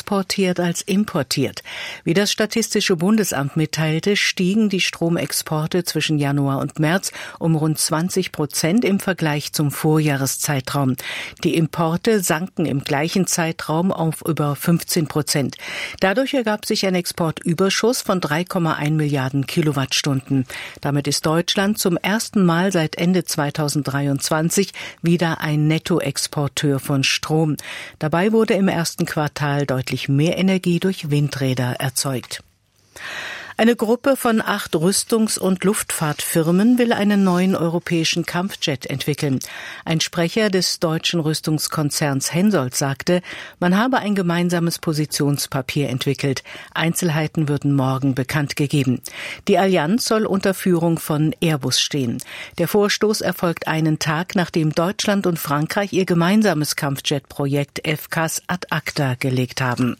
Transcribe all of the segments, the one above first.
exportiert als importiert. Wie das Statistische Bundesamt mitteilte, stiegen die Stromexporte zwischen Januar und März um rund 20% im Vergleich zum Vorjahreszeitraum. Die Importe sanken im gleichen Zeitraum auf über 15%. Dadurch ergab sich ein Exportüberschuss von 3,1 Milliarden Kilowattstunden. Damit ist Deutschland zum ersten Mal seit Ende 2023 wieder ein Nettoexporteur von Strom. Dabei wurde im ersten Quartal deutlich mehr Energie durch Windräder erzeugt. Eine Gruppe von 8 Rüstungs- und Luftfahrtfirmen will einen neuen europäischen Kampfjet entwickeln. Ein Sprecher des deutschen Rüstungskonzerns Hensoldt sagte, man habe ein gemeinsames Positionspapier entwickelt. Einzelheiten würden morgen bekannt gegeben. Die Allianz soll unter Führung von Airbus stehen. Der Vorstoß erfolgt einen Tag, nachdem Deutschland und Frankreich ihr gemeinsames Kampfjet-Projekt FCAS ad acta gelegt haben.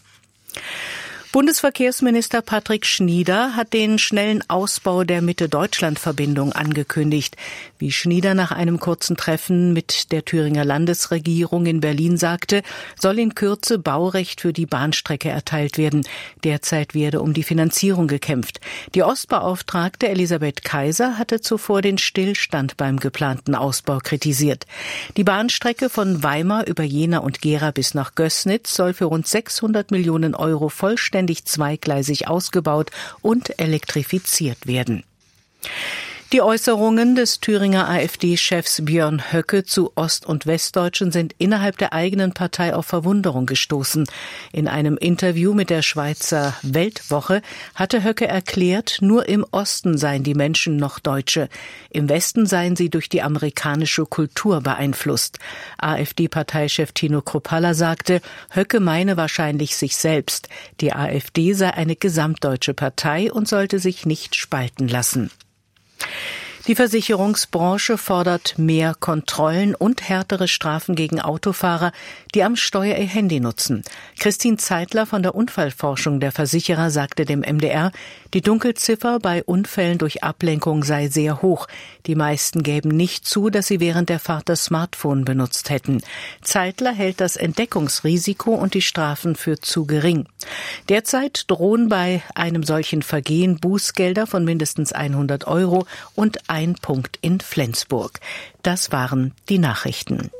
Bundesverkehrsminister Patrick Schnieder hat den schnellen Ausbau der Mitte-Deutschland-Verbindung angekündigt. Wie Schnieder nach einem kurzen Treffen mit der Thüringer Landesregierung in Berlin sagte, soll in Kürze Baurecht für die Bahnstrecke erteilt werden. Derzeit werde um die Finanzierung gekämpft. Die Ostbeauftragte Elisabeth Kaiser hatte zuvor den Stillstand beim geplanten Ausbau kritisiert. Die Bahnstrecke von Weimar über Jena und Gera bis nach Gößnitz soll für rund 600 Millionen Euro vollständig zweigleisig ausgebaut und elektrifiziert werden. Die Äußerungen des Thüringer AfD-Chefs Björn Höcke zu Ost- und Westdeutschen sind innerhalb der eigenen Partei auf Verwunderung gestoßen. In einem Interview mit der Schweizer Weltwoche hatte Höcke erklärt, nur im Osten seien die Menschen noch Deutsche. Im Westen seien sie durch die amerikanische Kultur beeinflusst. AfD-Parteichef Tino Kruppalla sagte, Höcke meine wahrscheinlich sich selbst. Die AfD sei eine gesamtdeutsche Partei und sollte sich nicht spalten lassen. Die Versicherungsbranche fordert mehr Kontrollen und härtere Strafen gegen Autofahrer, die am Steuer ihr Handy nutzen. Christine Zeitler von der Unfallforschung der Versicherer sagte dem MDR, die Dunkelziffer bei Unfällen durch Ablenkung sei sehr hoch. Die meisten gäben nicht zu, dass sie während der Fahrt das Smartphone benutzt hätten. Zeitler hält das Entdeckungsrisiko und die Strafen für zu gering. Derzeit drohen bei einem solchen Vergehen Bußgelder von mindestens 100 Euro und 1 Punkt in Flensburg. Das waren die Nachrichten.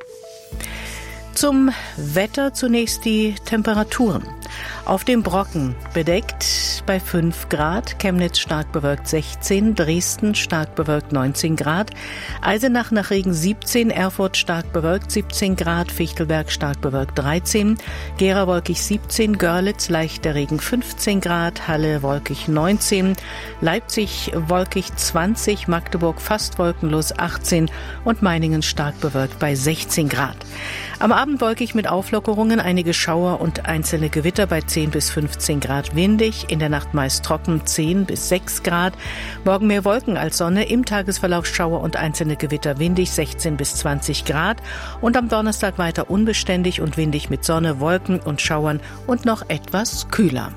Zum Wetter zunächst die Temperaturen. Auf dem Brocken bedeckt bei 5 Grad, Chemnitz stark bewölkt 16, Dresden stark bewölkt 19 Grad, Eisenach nach Regen 17, Erfurt stark bewölkt 17 Grad, Fichtelberg stark bewölkt 13, Gera wolkig 17, Görlitz leichter Regen 15 Grad, Halle wolkig 19, Leipzig wolkig 20, Magdeburg fast wolkenlos 18 und Meiningen stark bewölkt bei 16 Grad. Am Abend wolkig mit Auflockerungen, einige Schauer und einzelne Gewitter bei 10 bis 15 Grad windig, in der Nacht meist trocken 10 bis 6 Grad. Morgen mehr Wolken als Sonne, im Tagesverlauf Schauer und einzelne Gewitter windig 16 bis 20 Grad und am Donnerstag weiter unbeständig und windig mit Sonne, Wolken und Schauern und noch etwas kühler.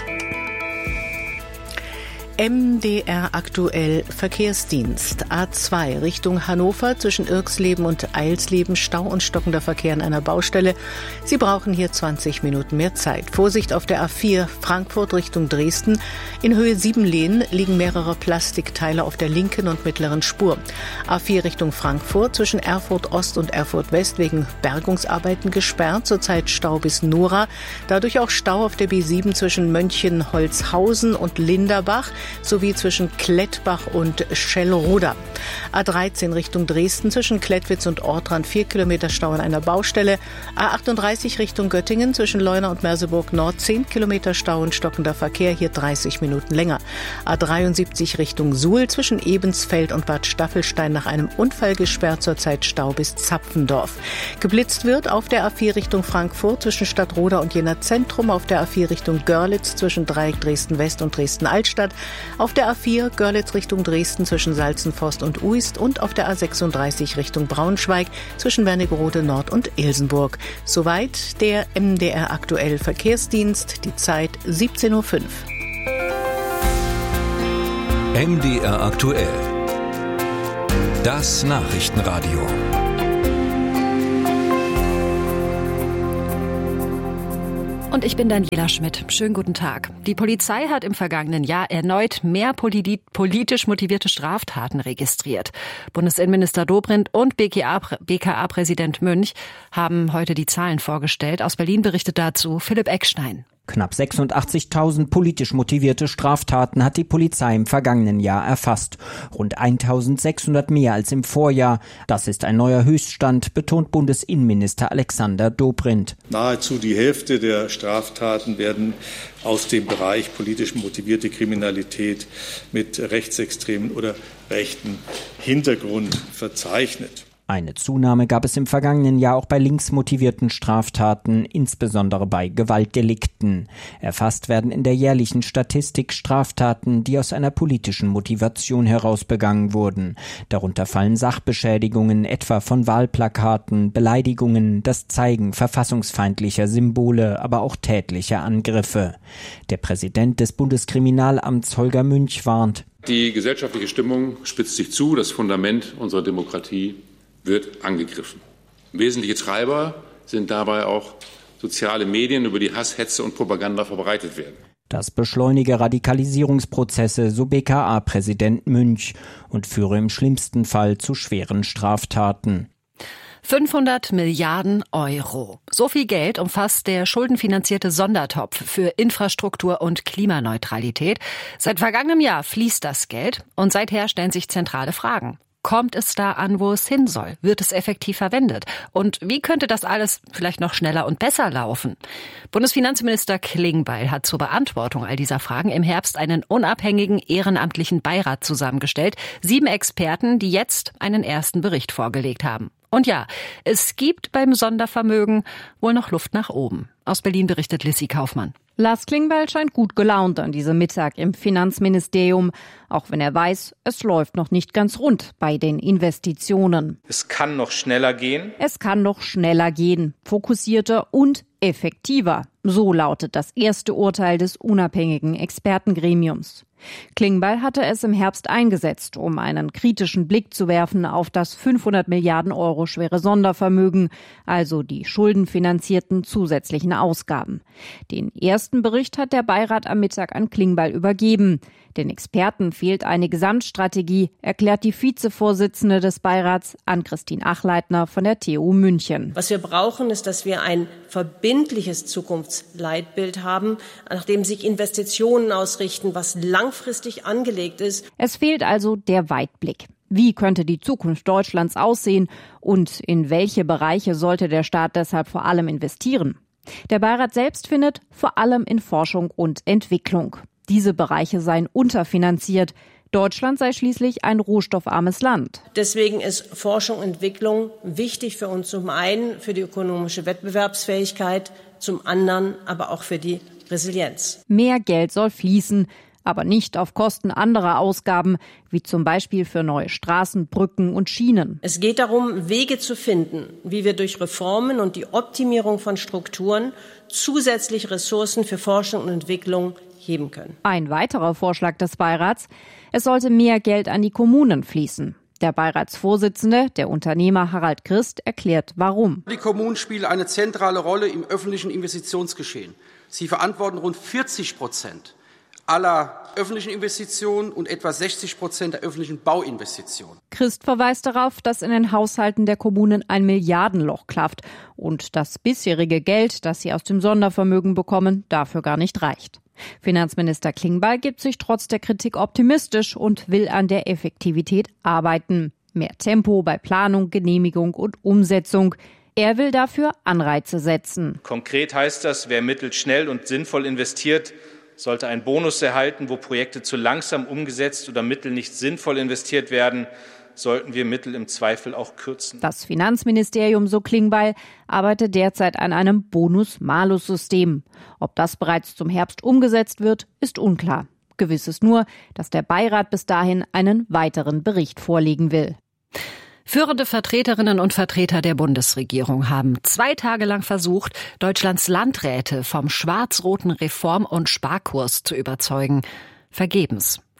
MDR aktuell Verkehrsdienst. A2 Richtung Hannover zwischen Irxleben und Eilsleben. Stau und stockender Verkehr an einer Baustelle. Sie brauchen hier 20 Minuten mehr Zeit. Vorsicht auf der A4 Frankfurt Richtung Dresden. In Höhe 7 Lehn liegen mehrere Plastikteile auf der linken und mittleren Spur. A4 Richtung Frankfurt zwischen Erfurt Ost und Erfurt West wegen Bergungsarbeiten gesperrt. Zurzeit Stau bis Nora. Dadurch auch Stau auf der B7 zwischen Mönchenholzhausen und Linderbach sowie zwischen Klettbach und Schellroda. A13 Richtung Dresden zwischen Klettwitz und Ortrand 4 Kilometer Stau an einer Baustelle. A38 Richtung Göttingen zwischen Leuna und Merseburg Nord 10 Kilometer Stau und stockender Verkehr, hier 30 Minuten länger. A73 Richtung Suhl zwischen Ebensfeld und Bad Staffelstein nach einem Unfall gesperrt, zurzeit Stau bis Zapfendorf. Geblitzt wird auf der A4 Richtung Frankfurt zwischen Stadtroda und Jena Zentrum, auf der A4 Richtung Görlitz zwischen Dreieck Dresden West und Dresden Altstadt, auf der A4 Görlitz Richtung Dresden zwischen Salzenforst und Uist und auf der A36 Richtung Braunschweig zwischen Wernigerode Nord und Ilsenburg. Soweit der MDR aktuell Verkehrsdienst, die Zeit 17:05 Uhr. MDR aktuell. Das Nachrichtenradio. Und ich bin Daniela Schmidt. Schönen guten Tag. Die Polizei hat im vergangenen Jahr erneut mehr politisch motivierte Straftaten registriert. Bundesinnenminister Dobrindt und BKA-Präsident Münch haben heute die Zahlen vorgestellt. Aus Berlin berichtet dazu Philipp Eckstein. Knapp 86.000 politisch motivierte Straftaten hat die Polizei im vergangenen Jahr erfasst. Rund 1.600 mehr als im Vorjahr. Das ist ein neuer Höchststand, betont Bundesinnenminister Alexander Dobrindt. Nahezu die Hälfte der Straftaten werden aus dem Bereich politisch motivierte Kriminalität mit rechtsextremen oder rechten Hintergrund verzeichnet. Eine Zunahme gab es im vergangenen Jahr auch bei linksmotivierten Straftaten, insbesondere bei Gewaltdelikten. Erfasst werden in der jährlichen Statistik Straftaten, die aus einer politischen Motivation heraus begangen wurden. Darunter fallen Sachbeschädigungen, etwa von Wahlplakaten, Beleidigungen, das Zeigen verfassungsfeindlicher Symbole, aber auch tätliche Angriffe. Der Präsident des Bundeskriminalamts Holger Münch warnt: Die gesellschaftliche Stimmung spitzt sich zu, das Fundament unserer Demokratie wird angegriffen. Wesentliche Treiber sind dabei auch soziale Medien, über die Hass, Hetze und Propaganda verbreitet werden. Das beschleunige Radikalisierungsprozesse, so BKA-Präsident Münch, und führe im schlimmsten Fall zu schweren Straftaten. 500 Milliarden Euro. So viel Geld umfasst der schuldenfinanzierte Sondertopf für Infrastruktur und Klimaneutralität. Seit vergangenem Jahr fließt das Geld und seither stellen sich zentrale Fragen. Kommt es da an, wo es hin soll? Wird es effektiv verwendet? Und wie könnte das alles vielleicht noch schneller und besser laufen? Bundesfinanzminister Klingbeil hat zur Beantwortung all dieser Fragen im Herbst einen unabhängigen ehrenamtlichen Beirat zusammengestellt. 7 Experten, die jetzt einen ersten Bericht vorgelegt haben. Und ja, es gibt beim Sondervermögen wohl noch Luft nach oben. Aus Berlin berichtet Lissy Kaufmann. Lars Klingbeil scheint gut gelaunt an diesem Mittag im Finanzministerium, auch wenn er weiß, es läuft noch nicht ganz rund bei den Investitionen. Es kann noch schneller gehen. Es kann noch schneller gehen, fokussierter und effektiver. So lautet das erste Urteil des unabhängigen Expertengremiums. Klingbeil hatte es im Herbst eingesetzt, um einen kritischen Blick zu werfen auf das 500 Milliarden Euro schwere Sondervermögen, also die schuldenfinanzierten zusätzlichen Ausgaben. Den ersten Bericht hat der Beirat am Mittag an Klingbeil übergeben. Den Experten fehlt eine Gesamtstrategie, erklärt die Vizevorsitzende des Beirats Ann-Christine Achleitner von der TU München. Was wir brauchen, ist, dass wir ein verbindliches Zukunftsleitbild haben, nach dem sich Investitionen ausrichten, was langfristig angelegt ist. Es fehlt also der Weitblick. Wie könnte die Zukunft Deutschlands aussehen und in welche Bereiche sollte der Staat deshalb vor allem investieren? Der Beirat selbst findet vor allem in Forschung und Entwicklung. Diese Bereiche seien unterfinanziert. Deutschland sei schließlich ein rohstoffarmes Land. Deswegen ist Forschung und Entwicklung wichtig für uns, zum einen für die ökonomische Wettbewerbsfähigkeit, zum anderen aber auch für die Resilienz. Mehr Geld soll fließen, aber nicht auf Kosten anderer Ausgaben, wie zum Beispiel für neue Straßen, Brücken und Schienen. Es geht darum, Wege zu finden, wie wir durch Reformen und die Optimierung von Strukturen zusätzlich Ressourcen für Forschung und Entwicklung heben können. Ein weiterer Vorschlag des Beirats: Es sollte mehr Geld an die Kommunen fließen. Der Beiratsvorsitzende, der Unternehmer Harald Christ, erklärt, warum. Die Kommunen spielen eine zentrale Rolle im öffentlichen Investitionsgeschehen. Sie verantworten rund 40% aller öffentlichen Investitionen und etwa 60% der öffentlichen Bauinvestitionen. Christ verweist darauf, dass in den Haushalten der Kommunen ein Milliardenloch klafft und das bisherige Geld, das sie aus dem Sondervermögen bekommen, dafür gar nicht reicht. Finanzminister Klingbeil gibt sich trotz der Kritik optimistisch und will an der Effektivität arbeiten. Mehr Tempo bei Planung, Genehmigung und Umsetzung. Er will dafür Anreize setzen. Konkret heißt das, wer Mittel schnell und sinnvoll investiert, sollte einen Bonus erhalten. Wo Projekte zu langsam umgesetzt oder Mittel nicht sinnvoll investiert werden, sollten wir Mittel im Zweifel auch kürzen. Das Finanzministerium, so Klingbeil, arbeitet derzeit an einem Bonus-Malus-System. Ob das bereits zum Herbst umgesetzt wird, ist unklar. Gewiss ist nur, dass der Beirat bis dahin einen weiteren Bericht vorlegen will. Führende Vertreterinnen und Vertreter der Bundesregierung haben 2 Tage lang versucht, Deutschlands Landräte vom schwarz-roten Reform- und Sparkurs zu überzeugen. Vergebens.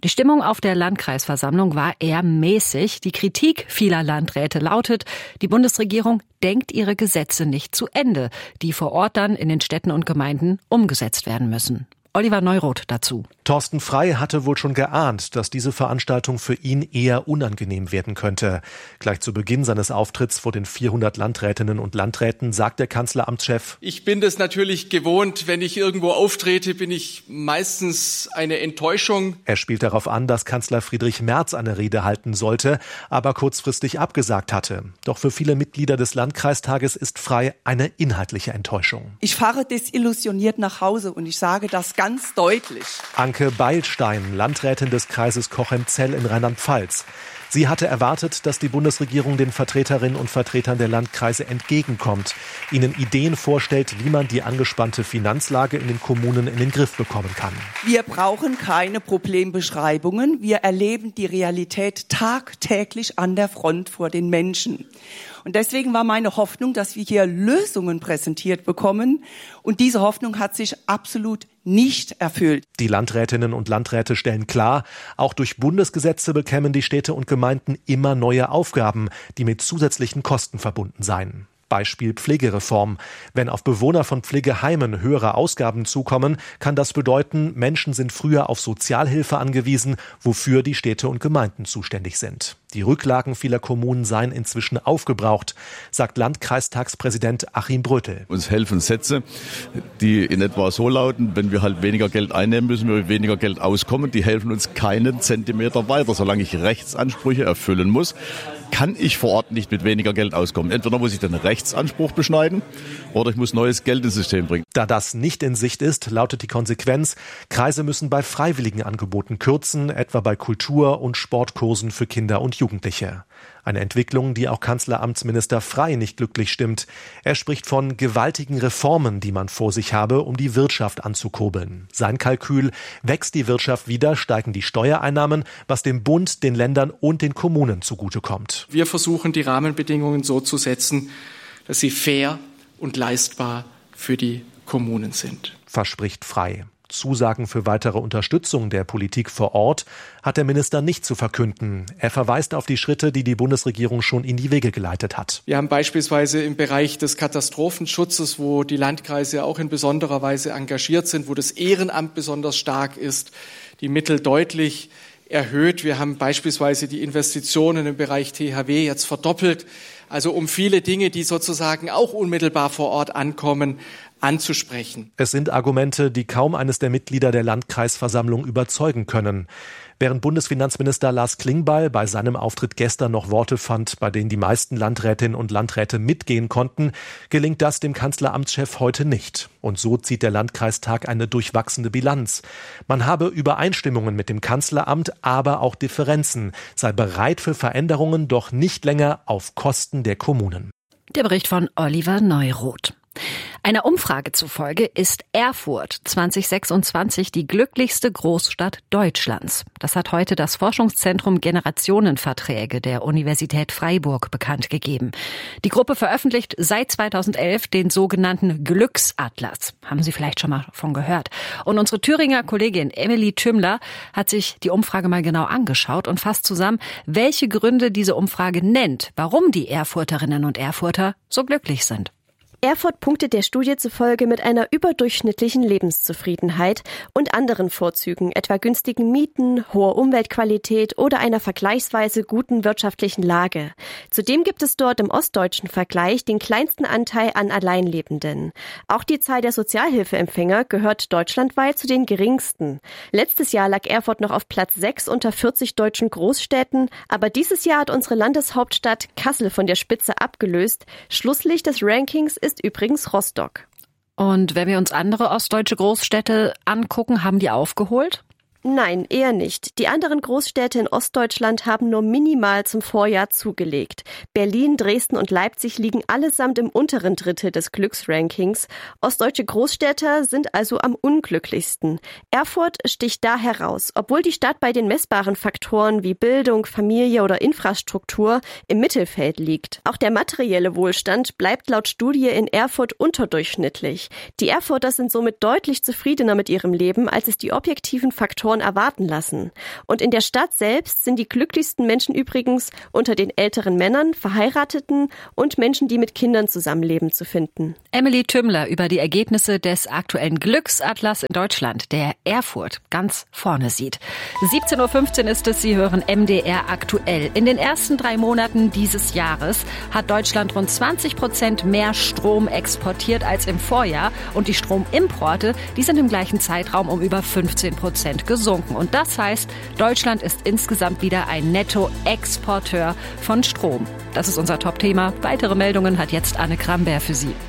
Die Stimmung auf der Landkreisversammlung war eher mäßig. Die Kritik vieler Landräte lautet, die Bundesregierung denkt ihre Gesetze nicht zu Ende, die vor Ort dann in den Städten und Gemeinden umgesetzt werden müssen. Oliver Neuroth dazu. Thorsten Frey hatte wohl schon geahnt, dass diese Veranstaltung für ihn eher unangenehm werden könnte. Gleich zu Beginn seines Auftritts vor den 400 Landrätinnen und Landräten sagt der Kanzleramtschef: Ich bin das natürlich gewohnt, wenn ich irgendwo auftrete, bin ich meistens eine Enttäuschung. Er spielt darauf an, dass Kanzler Friedrich Merz eine Rede halten sollte, aber kurzfristig abgesagt hatte. Doch für viele Mitglieder des Landkreistages ist Frey eine inhaltliche Enttäuschung. Ich fahre desillusioniert nach Hause und ich sage das ganz deutlich. Anke Beilstein, Landrätin des Kreises Cochem-Zell in Rheinland-Pfalz. Sie hatte erwartet, dass die Bundesregierung den Vertreterinnen und Vertretern der Landkreise entgegenkommt, ihnen Ideen vorstellt, wie man die angespannte Finanzlage in den Kommunen in den Griff bekommen kann. Wir brauchen keine Problembeschreibungen. Wir erleben die Realität tagtäglich an der Front vor den Menschen. Und deswegen war meine Hoffnung, dass wir hier Lösungen präsentiert bekommen. Und diese Hoffnung hat sich absolut nicht erfüllt. Die Landrätinnen und Landräte stellen klar, auch durch Bundesgesetze bekämen die Städte und Gemeinden immer neue Aufgaben, die mit zusätzlichen Kosten verbunden seien. Beispiel Pflegereform. Wenn auf Bewohner von Pflegeheimen höhere Ausgaben zukommen, kann das bedeuten, Menschen sind früher auf Sozialhilfe angewiesen, wofür die Städte und Gemeinden zuständig sind. Die Rücklagen vieler Kommunen seien inzwischen aufgebraucht, sagt Landkreistagspräsident Achim Brötel. Uns helfen Sätze, die in etwa so lauten: Wenn wir halt weniger Geld einnehmen, müssen wir mit weniger Geld auskommen. Die helfen uns keinen Zentimeter weiter. Solange ich Rechtsansprüche erfüllen muss, kann ich vor Ort nicht mit weniger Geld auskommen. Entweder muss ich den Rechtsanspruch beschneiden oder ich muss neues Geld ins System bringen. Da das nicht in Sicht ist, lautet die Konsequenz: Kreise müssen bei freiwilligen Angeboten kürzen, etwa bei Kultur- und Sportkursen für Kinder und Jugendliche. Eine Entwicklung, die auch Kanzleramtsminister Frey nicht glücklich stimmt. Er spricht von gewaltigen Reformen, die man vor sich habe, um die Wirtschaft anzukurbeln. Sein Kalkül: wächst die Wirtschaft wieder, steigen die Steuereinnahmen, was dem Bund, den Ländern und den Kommunen zugutekommt. Wir versuchen, die Rahmenbedingungen so zu setzen, dass sie fair und leistbar für die Kommunen sind. Verspricht Frey. Zusagen für weitere Unterstützung der Politik vor Ort hat der Minister nicht zu verkünden. Er verweist auf die Schritte, die die Bundesregierung schon in die Wege geleitet hat. Wir haben beispielsweise im Bereich des Katastrophenschutzes, wo die Landkreise auch in besonderer Weise engagiert sind, wo das Ehrenamt besonders stark ist, die Mittel deutlich erhöht. Wir haben beispielsweise die Investitionen im Bereich THW jetzt verdoppelt, also um viele Dinge, die sozusagen auch unmittelbar vor Ort ankommen, anzusprechen. Es sind Argumente, die kaum eines der Mitglieder der Landkreisversammlung überzeugen können. Während Bundesfinanzminister Lars Klingbeil bei seinem Auftritt gestern noch Worte fand, bei denen die meisten Landrätinnen und Landräte mitgehen konnten, gelingt das dem Kanzleramtschef heute nicht. Und so zieht der Landkreistag eine durchwachsene Bilanz. Man habe Übereinstimmungen mit dem Kanzleramt, aber auch Differenzen, sei bereit für Veränderungen, doch nicht länger auf Kosten der Kommunen. Der Bericht von Oliver Neuroth. Einer Umfrage zufolge ist Erfurt 2026 die glücklichste Großstadt Deutschlands. Das hat heute das Forschungszentrum Generationenverträge der Universität Freiburg bekannt gegeben. Die Gruppe veröffentlicht seit 2011 den sogenannten Glücksatlas. Haben Sie vielleicht schon mal von gehört. Und unsere Thüringer Kollegin Emily Tümmler hat sich die Umfrage mal genau angeschaut und fasst zusammen, welche Gründe diese Umfrage nennt, warum die Erfurterinnen und Erfurter so glücklich sind. Erfurt punktet der Studie zufolge mit einer überdurchschnittlichen Lebenszufriedenheit und anderen Vorzügen, etwa günstigen Mieten, hoher Umweltqualität oder einer vergleichsweise guten wirtschaftlichen Lage. Zudem gibt es dort im ostdeutschen Vergleich den kleinsten Anteil an Alleinlebenden. Auch die Zahl der Sozialhilfeempfänger gehört deutschlandweit zu den geringsten. Letztes Jahr lag Erfurt noch auf Platz 6 unter 40 deutschen Großstädten, aber dieses Jahr hat unsere Landeshauptstadt Kassel von der Spitze abgelöst. Schlusslicht des Rankings ist übrigens Rostock. Und wenn wir uns andere ostdeutsche Großstädte angucken, haben die aufgeholt? Nein, eher nicht. Die anderen Großstädte in Ostdeutschland haben nur minimal zum Vorjahr zugelegt. Berlin, Dresden und Leipzig liegen allesamt im unteren Drittel des Glücksrankings. Ostdeutsche Großstädte sind also am unglücklichsten. Erfurt sticht da heraus, obwohl die Stadt bei den messbaren Faktoren wie Bildung, Familie oder Infrastruktur im Mittelfeld liegt. Auch der materielle Wohlstand bleibt laut Studie in Erfurt unterdurchschnittlich. Die Erfurter sind somit deutlich zufriedener mit ihrem Leben, als es die objektiven Faktoren Faktoren erwarten lassen. Und in der Stadt selbst sind die glücklichsten Menschen übrigens unter den älteren Männern, Verheirateten und Menschen, die mit Kindern zusammenleben, zu finden. Emily Tümmler über die Ergebnisse des aktuellen Glücksatlas in Deutschland, der Erfurt ganz vorne sieht. 17.15 Uhr ist es, Sie hören MDR aktuell. In den ersten 3 Monaten dieses Jahres hat Deutschland rund 20% mehr Strom exportiert als im Vorjahr. Und die Stromimporte, die sind im gleichen Zeitraum um über 15% gesunken. Und das heißt, Deutschland ist insgesamt wieder ein Nettoexporteur von Strom. Das ist unser Top-Thema. Weitere Meldungen hat jetzt Anne Kramberg für Sie.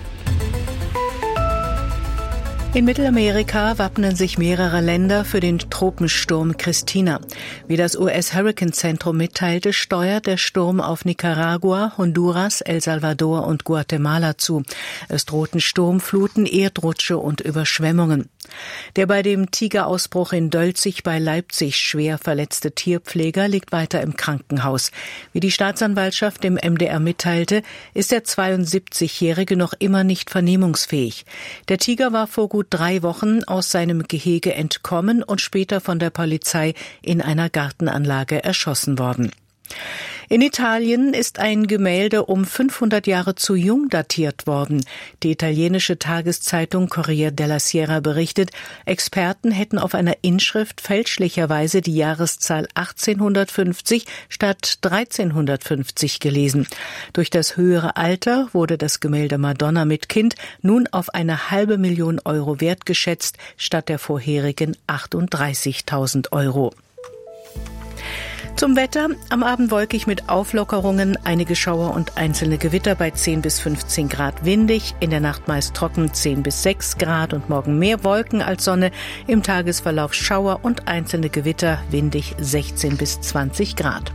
In Mittelamerika wappnen sich mehrere Länder für den Tropensturm Christina. Wie das US-Hurricane-Zentrum mitteilte, steuert der Sturm auf Nicaragua, Honduras, El Salvador und Guatemala zu. Es drohten Sturmfluten, Erdrutsche und Überschwemmungen. Der bei dem Tigerausbruch in Dölzig bei Leipzig schwer verletzte Tierpfleger liegt weiter im Krankenhaus. Wie die Staatsanwaltschaft dem MDR mitteilte, ist der 72-Jährige noch immer nicht vernehmungsfähig. Der Tiger war vor gut 3 Wochen aus seinem Gehege entkommen und später von der Polizei in einer Gartenanlage erschossen worden. In Italien ist ein Gemälde um 500 Jahre zu jung datiert worden. Die italienische Tageszeitung Corriere della Sera berichtet, Experten hätten auf einer Inschrift fälschlicherweise die Jahreszahl 1850 statt 1350 gelesen. Durch das höhere Alter wurde das Gemälde Madonna mit Kind nun auf 500.000 Euro wertgeschätzt, statt der vorherigen 38.000 Euro. Zum Wetter. Am Abend wolkig mit Auflockerungen, einige Schauer und einzelne Gewitter bei 10 bis 15 Grad windig. In der Nacht meist trocken 10 bis 6 Grad und morgen mehr Wolken als Sonne. Im Tagesverlauf Schauer und einzelne Gewitter, windig 16 bis 20 Grad.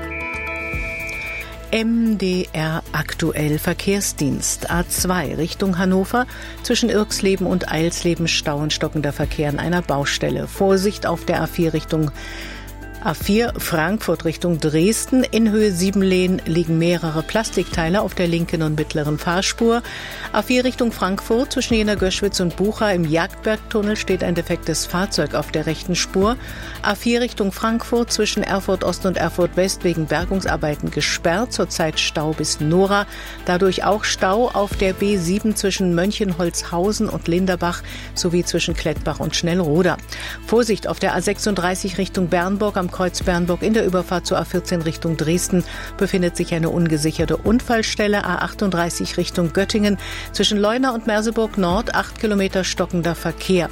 MDR aktuell Verkehrsdienst A2 Richtung Hannover. Zwischen Irxleben und Eilsleben Stau und stockender Verkehr an einer Baustelle. Vorsicht auf der A4 Richtung A4 Frankfurt Richtung Dresden. In Höhe 7 Lehn liegen mehrere Plastikteile auf der linken und mittleren Fahrspur. A4 Richtung Frankfurt zwischen Jena Göschwitz und Bucha im Jagdbergtunnel steht ein defektes Fahrzeug auf der rechten Spur. A4 Richtung Frankfurt zwischen Erfurt Ost und Erfurt West wegen Bergungsarbeiten gesperrt. Zurzeit Stau bis Nora. Dadurch auch Stau auf der B7 zwischen Mönchenholzhausen und Linderbach sowie zwischen Klettbach und Schnellroda. Vorsicht auf der A36 Richtung Bernburg am Kreuz Bernburg in der Überfahrt zur A14 Richtung Dresden befindet sich eine ungesicherte Unfallstelle. A38 Richtung Göttingen zwischen Leuna und Merseburg Nord 8 Kilometer stockender Verkehr.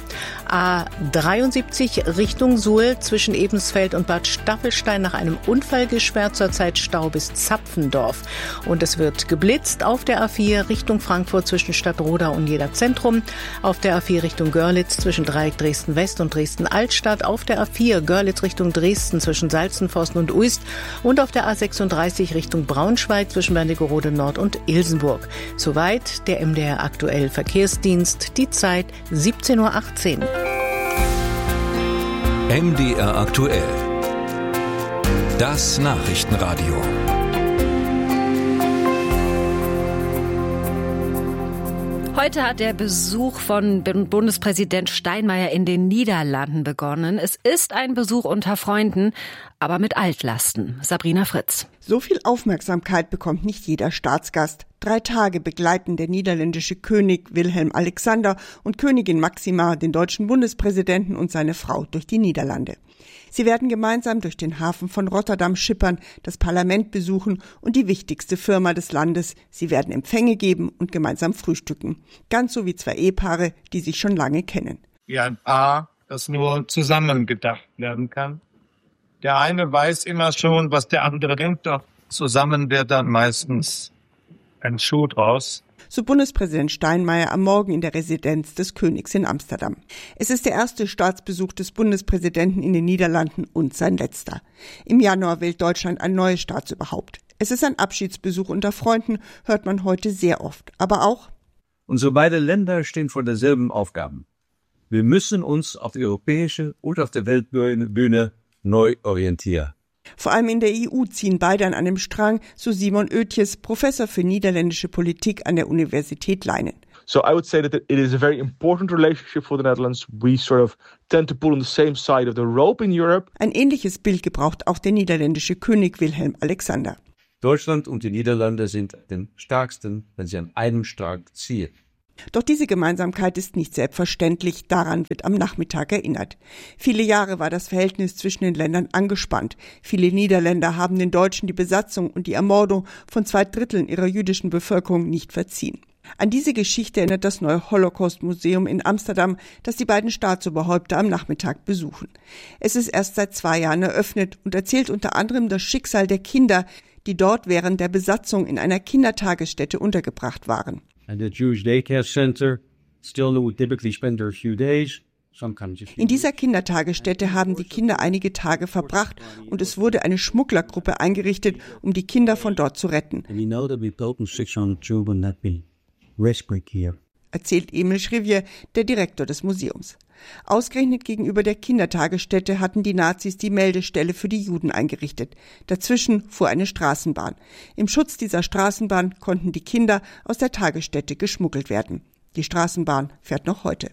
A73 Richtung Suhl zwischen Ebensfeld und Bad Staffelstein nach einem Unfall gesperrt, zurzeit Stau bis Zapfendorf. Und es wird geblitzt auf der A4 Richtung Frankfurt zwischen Stadtroda und Jena Zentrum, auf der A4 Richtung Görlitz zwischen Dreieck Dresden West und Dresden Altstadt, auf der A4 Görlitz Richtung Dresden zwischen Salzenforsten und Uist und auf der A36 Richtung Braunschweig zwischen Wernigerode Nord und Ilsenburg. Soweit der MDR aktuell Verkehrsdienst, die Zeit 17.18 Uhr. MDR aktuell. Das Nachrichtenradio. Heute hat der Besuch von Bundespräsident Steinmeier in den Niederlanden begonnen. Es ist ein Besuch unter Freunden, aber mit Altlasten. Sabrina Fritz. So viel Aufmerksamkeit bekommt nicht jeder Staatsgast. 3 Tage begleiten der niederländische König Wilhelm Alexander und Königin Máxima den deutschen Bundespräsidenten und seine Frau durch die Niederlande. Sie werden gemeinsam durch den Hafen von Rotterdam schippern, das Parlament besuchen und die wichtigste Firma des Landes. Sie werden Empfänge geben und gemeinsam frühstücken. Ganz so wie 2 Ehepaare, die sich schon lange kennen. Wie ein Paar, das nur zusammen gedacht werden kann. Der eine weiß immer schon, was der andere denkt, doch zusammen wird dann meistens ein Schuh draus. So Bundespräsident Steinmeier am Morgen in der Residenz des Königs in Amsterdam. Es ist der erste Staatsbesuch des Bundespräsidenten in den Niederlanden und sein letzter. Im Januar wählt Deutschland ein neues Staatsoberhaupt. Es ist ein Abschiedsbesuch unter Freunden, hört man heute sehr oft. Aber auch: Unsere beiden Länder stehen vor derselben Aufgaben. Wir müssen uns auf der europäischen und auf der Weltbühne neu orientieren. Vor allem in der EU ziehen beide an einem Strang, so Simon Oetjes, Professor für niederländische Politik an der Universität Leiden. So I would say that it is a very important relationship for the Netherlands. We sort of tend to pull on the same side of the rope in Europe. Ein ähnliches Bild gebraucht auch der niederländische König Wilhelm Alexander. Deutschland und die Niederlande sind den stärksten, wenn sie an einem Strang ziehen. Doch diese Gemeinsamkeit ist nicht selbstverständlich, daran wird am Nachmittag erinnert. Viele Jahre war das Verhältnis zwischen den Ländern angespannt. Viele Niederländer haben den Deutschen die Besatzung und die Ermordung von 2/3 ihrer jüdischen Bevölkerung nicht verziehen. An diese Geschichte erinnert das neue Holocaust-Museum in Amsterdam, das die beiden Staatsoberhäupter am Nachmittag besuchen. Es ist erst seit 2 Jahren eröffnet und erzählt unter anderem das Schicksal der Kinder, die dort während der Besatzung in einer Kindertagesstätte untergebracht waren. And the Jewish daycare center still would typically spend a few days. In dieser Kindertagesstätte haben die Kinder einige Tage verbracht und es wurde eine Schmugglergruppe eingerichtet, um die Kinder von dort zu retten. Erzählt Emil Schrivier, der Direktor des Museums. Ausgerechnet gegenüber der Kindertagesstätte hatten die Nazis die Meldestelle für die Juden eingerichtet. Dazwischen fuhr eine Straßenbahn. Im Schutz dieser Straßenbahn konnten die Kinder aus der Tagesstätte geschmuggelt werden. Die Straßenbahn fährt noch heute.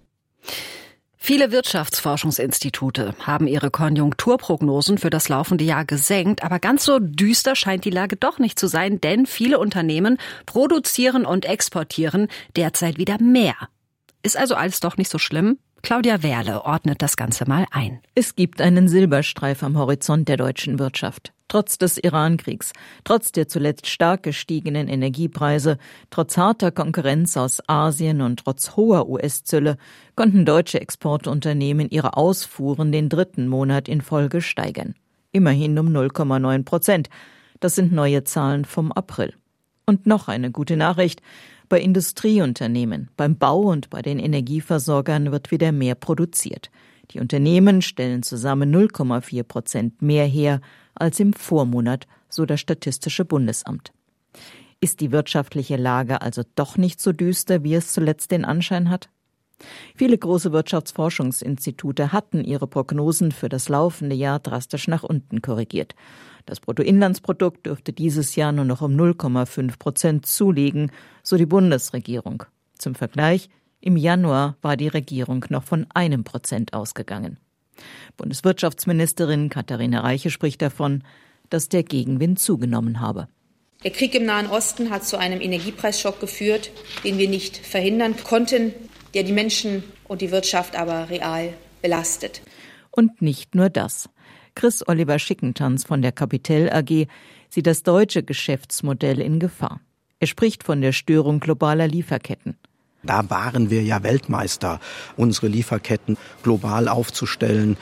Viele Wirtschaftsforschungsinstitute haben ihre Konjunkturprognosen für das laufende Jahr gesenkt, aber ganz so düster scheint die Lage doch nicht zu sein, denn viele Unternehmen produzieren und exportieren derzeit wieder mehr. Ist also alles doch nicht so schlimm? Claudia Werle ordnet das Ganze mal ein. Es gibt einen Silberstreif am Horizont der deutschen Wirtschaft. Trotz des Iran-Kriegs, trotz der zuletzt stark gestiegenen Energiepreise, trotz harter Konkurrenz aus Asien und trotz hoher US-Zölle konnten deutsche Exportunternehmen ihre Ausfuhren den 3. Monat in Folge steigern. Immerhin um 0,9%. Das sind neue Zahlen vom April. Und noch eine gute Nachricht. Bei Industrieunternehmen, beim Bau und bei den Energieversorgern wird wieder mehr produziert. Die Unternehmen stellen zusammen 0,4% mehr her als im Vormonat, so das Statistische Bundesamt. Ist die wirtschaftliche Lage also doch nicht so düster, wie es zuletzt den Anschein hat? Viele große Wirtschaftsforschungsinstitute hatten ihre Prognosen für das laufende Jahr drastisch nach unten korrigiert. Das Bruttoinlandsprodukt dürfte dieses Jahr nur noch um 0,5% zulegen, so die Bundesregierung. Zum Vergleich, im Januar war die Regierung noch von 1% ausgegangen. Bundeswirtschaftsministerin Katharina Reiche spricht davon, dass der Gegenwind zugenommen habe. Der Krieg im Nahen Osten hat zu einem Energiepreisschock geführt, den wir nicht verhindern konnten, der die Menschen und die Wirtschaft aber real belastet. Und nicht nur das. Chris Oliver Schickentanz von der Capitel AG sieht das deutsche Geschäftsmodell in Gefahr. Er spricht von der Störung globaler Lieferketten. Da waren wir ja Weltmeister, unsere Lieferketten global aufzustellen,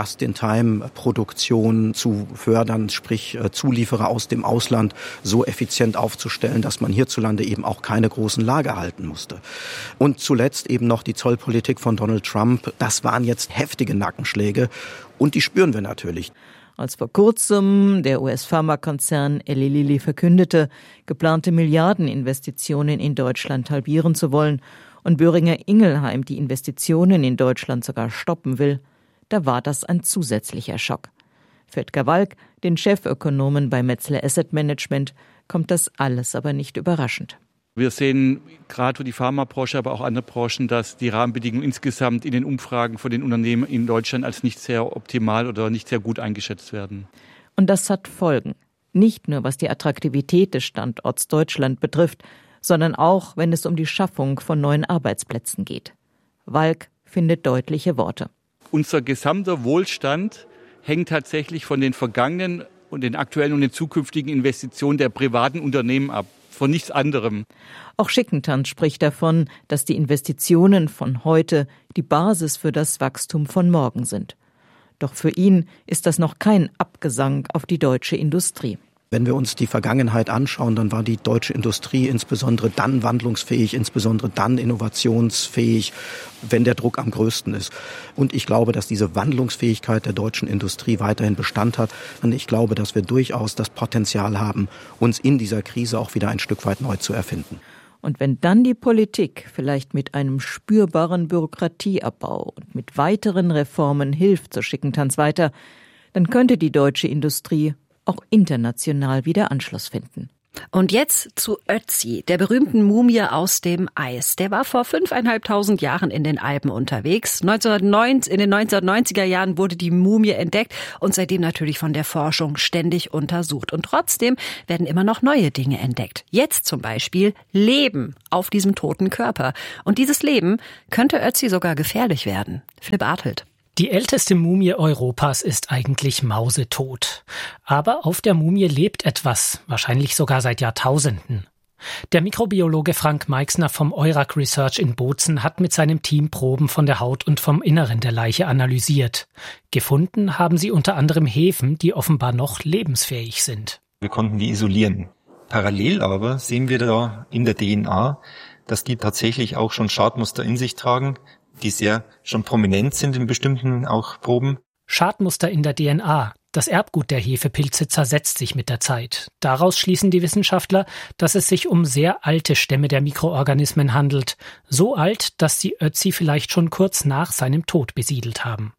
Just-in-Time-Produktion zu fördern, sprich Zulieferer aus dem Ausland so effizient aufzustellen, dass man hierzulande eben auch keine großen Lager halten musste. Und zuletzt eben noch die Zollpolitik von Donald Trump. Das waren jetzt heftige Nackenschläge und die spüren wir natürlich. Als vor kurzem der US-Pharmakonzern Eli Lilly verkündete, geplante Milliardeninvestitionen in Deutschland halbieren zu wollen und Boehringer Ingelheim die Investitionen in Deutschland sogar stoppen will, da war das ein zusätzlicher Schock. Für Edgar Walk, den Chefökonomen bei Metzler Asset Management, kommt das alles aber nicht überraschend. Wir sehen gerade für die Pharmabranche, aber auch andere Branchen, dass die Rahmenbedingungen insgesamt in den Umfragen von den Unternehmen in Deutschland als nicht sehr optimal oder nicht sehr gut eingeschätzt werden. Und das hat Folgen. Nicht nur was die Attraktivität des Standorts Deutschland betrifft, sondern auch, wenn es um die Schaffung von neuen Arbeitsplätzen geht. Walk findet deutliche Worte. Unser gesamter Wohlstand hängt tatsächlich von den vergangenen und den aktuellen und den zukünftigen Investitionen der privaten Unternehmen ab. Von nichts anderem. Auch Schickentanz spricht davon, dass die Investitionen von heute die Basis für das Wachstum von morgen sind. Doch für ihn ist das noch kein Abgesang auf die deutsche Industrie. Wenn wir uns die Vergangenheit anschauen, dann war die deutsche Industrie insbesondere dann wandlungsfähig, insbesondere dann innovationsfähig, wenn der Druck am größten ist. Und ich glaube, dass diese Wandlungsfähigkeit der deutschen Industrie weiterhin Bestand hat. Und ich glaube, dass wir durchaus das Potenzial haben, uns in dieser Krise auch wieder ein Stück weit neu zu erfinden. Und wenn dann die Politik vielleicht mit einem spürbaren Bürokratieabbau und mit weiteren Reformen hilft, so Schickentanz weiter, dann könnte die deutsche Industrie auch international wieder Anschluss finden. Und jetzt zu Ötzi, der berühmten Mumie aus dem Eis. Der war vor 5.500 Jahren in den Alpen unterwegs. In den 1990er Jahren wurde die Mumie entdeckt und seitdem natürlich von der Forschung ständig untersucht. Und trotzdem werden immer noch neue Dinge entdeckt. Jetzt zum Beispiel Leben auf diesem toten Körper. Und dieses Leben könnte Ötzi sogar gefährlich werden. Philipp Artelt. Die älteste Mumie Europas ist eigentlich mausetot. Aber auf der Mumie lebt etwas, wahrscheinlich sogar seit Jahrtausenden. Der Mikrobiologe Frank Meixner vom Eurac Research in Bozen hat mit seinem Team Proben von der Haut und vom Inneren der Leiche analysiert. Gefunden haben sie unter anderem Hefen, die offenbar noch lebensfähig sind. Wir konnten die isolieren. Parallel aber sehen wir da in der DNA, dass die tatsächlich auch schon Schadmuster in sich tragen, die sehr schon prominent sind in bestimmten auch Proben. Schadmuster in der DNA. Das Erbgut der Hefepilze zersetzt sich mit der Zeit. Daraus schließen die Wissenschaftler, dass es sich um sehr alte Stämme der Mikroorganismen handelt. So alt, dass sie Ötzi vielleicht schon kurz nach seinem Tod besiedelt haben.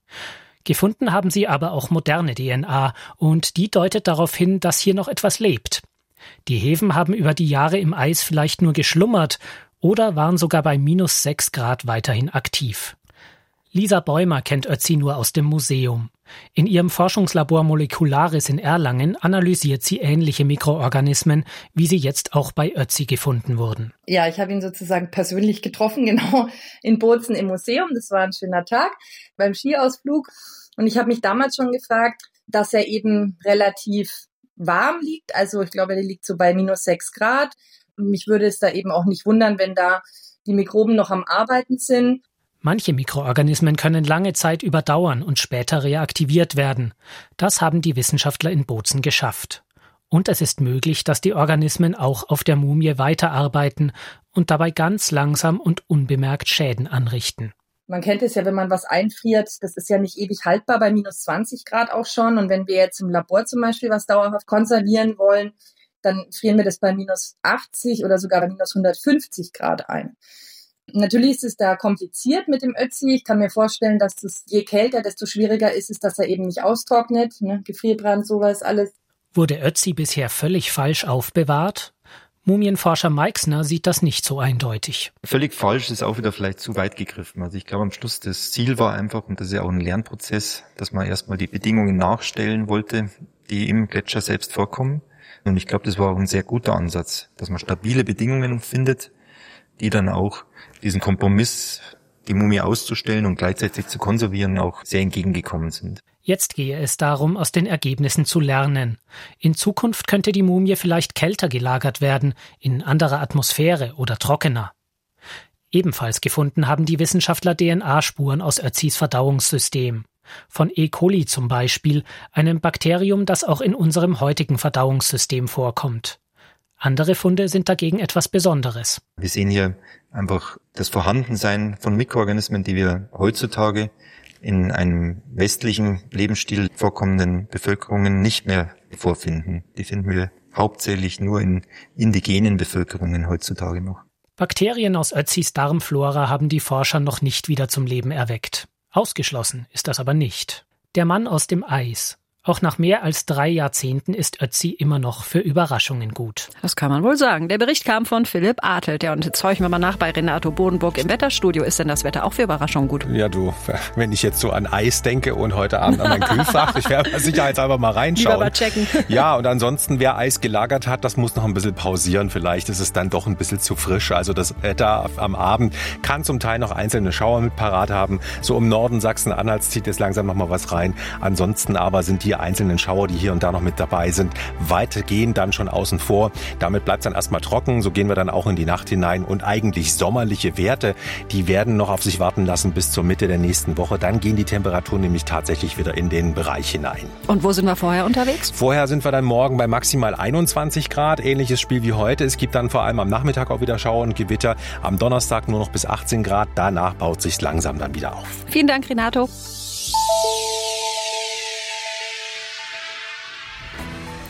Gefunden haben sie aber auch moderne DNA und die deutet darauf hin, dass hier noch etwas lebt. Die Hefen haben über die Jahre im Eis vielleicht nur geschlummert oder waren sogar bei -6 Grad weiterhin aktiv. Lisa Bäumer kennt Ötzi nur aus dem Museum. In ihrem Forschungslabor Molekularis in Erlangen analysiert sie ähnliche Mikroorganismen, wie sie jetzt auch bei Ötzi gefunden wurden. Ja, ich habe ihn sozusagen persönlich getroffen, genau in Bozen im Museum. Das war ein schöner Tag beim Skiausflug. Und ich habe mich damals schon gefragt, dass er eben relativ warm liegt. Also ich glaube, der liegt so bei -6 Grad. Mich würde es da eben auch nicht wundern, wenn da die Mikroben noch am Arbeiten sind. Manche Mikroorganismen können lange Zeit überdauern und später reaktiviert werden. Das haben die Wissenschaftler in Bozen geschafft. Und es ist möglich, dass die Organismen auch auf der Mumie weiterarbeiten und dabei ganz langsam und unbemerkt Schäden anrichten. Man kennt es ja, wenn man was einfriert, das ist ja nicht ewig haltbar, bei -20 Grad auch schon. Und wenn wir jetzt im Labor zum Beispiel was dauerhaft konservieren wollen, dann frieren wir das bei -80 oder sogar bei -150 Grad ein. Natürlich ist es da kompliziert mit dem Ötzi. Ich kann mir vorstellen, dass es je kälter, desto schwieriger ist es, dass er eben nicht austrocknet. Gefrierbrand, sowas, alles. Wurde Ötzi bisher völlig falsch aufbewahrt? Mumienforscher Meixner sieht das nicht so eindeutig. Völlig falsch ist auch wieder vielleicht zu weit gegriffen. Also ich glaube am Schluss das Ziel war einfach, und das ist ja auch ein Lernprozess, dass man erstmal die Bedingungen nachstellen wollte, die im Gletscher selbst vorkommen. Und ich glaube, das war auch ein sehr guter Ansatz, dass man stabile Bedingungen findet, die dann auch diesen Kompromiss, die Mumie auszustellen und gleichzeitig zu konservieren, auch sehr entgegengekommen sind. Jetzt gehe es darum, aus den Ergebnissen zu lernen. In Zukunft könnte die Mumie vielleicht kälter gelagert werden, in anderer Atmosphäre oder trockener. Ebenfalls gefunden haben die Wissenschaftler DNA-Spuren aus Ötzis Verdauungssystem. Von E. coli zum Beispiel, einem Bakterium, das auch in unserem heutigen Verdauungssystem vorkommt. Andere Funde sind dagegen etwas Besonderes. Wir sehen hier einfach das Vorhandensein von Mikroorganismen, die wir heutzutage in einem westlichen Lebensstil vorkommenden Bevölkerungen nicht mehr vorfinden. Die finden wir hauptsächlich nur in indigenen Bevölkerungen heutzutage noch. Bakterien aus Ötzis Darmflora haben die Forscher noch nicht wieder zum Leben erweckt. Ausgeschlossen ist das aber nicht. Der Mann aus dem Eis. Auch nach mehr als 3 Jahrzehnten ist Ötzi immer noch für Überraschungen gut. Das kann man wohl sagen. Der Bericht kam von Philipp Artelt. Ja, und jetzt horchen wir mal nach bei Renato Bodenburg im Wetterstudio. Ist denn das Wetter auch für Überraschungen gut? Ja, du, wenn ich jetzt so an Eis denke und heute Abend an mein Kühlfach, ich werde sicherheitshalber mal reinschauen. Lieber mal checken. Ja, und ansonsten, wer Eis gelagert hat, das muss noch ein bisschen pausieren. Vielleicht ist es dann doch ein bisschen zu frisch. Also das Wetter am Abend kann zum Teil noch einzelne Schauer mit parat haben. So im Norden Sachsen-Anhalts zieht jetzt langsam noch mal was rein. Ansonsten aber sind die einzelnen Schauer, die hier und da noch mit dabei sind, weitgehend dann schon außen vor. Damit bleibt es dann erstmal trocken. So gehen wir dann auch in die Nacht hinein. Und eigentlich sommerliche Werte, die werden noch auf sich warten lassen bis zur Mitte der nächsten Woche. Dann gehen die Temperaturen nämlich tatsächlich wieder in den Bereich hinein. Und wo sind wir vorher unterwegs? Vorher sind wir dann morgen bei maximal 21 Grad. Ähnliches Spiel wie heute. Es gibt dann vor allem am Nachmittag auch wieder Schauer und Gewitter. Am Donnerstag nur noch bis 18 Grad. Danach baut sich langsam dann wieder auf. Vielen Dank, Renato.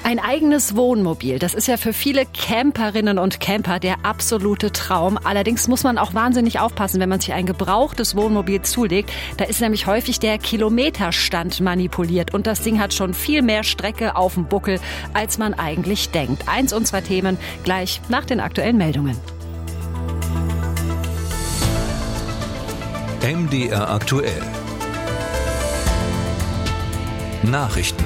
Ein eigenes Wohnmobil, das ist ja für viele Camperinnen und Camper der absolute Traum. Allerdings muss man auch wahnsinnig aufpassen, wenn man sich ein gebrauchtes Wohnmobil zulegt. Da ist nämlich häufig der Kilometerstand manipuliert und das Ding hat schon viel mehr Strecke auf dem Buckel, als man eigentlich denkt. Eins unserer Themen gleich nach den aktuellen Meldungen. MDR aktuell. Nachrichten.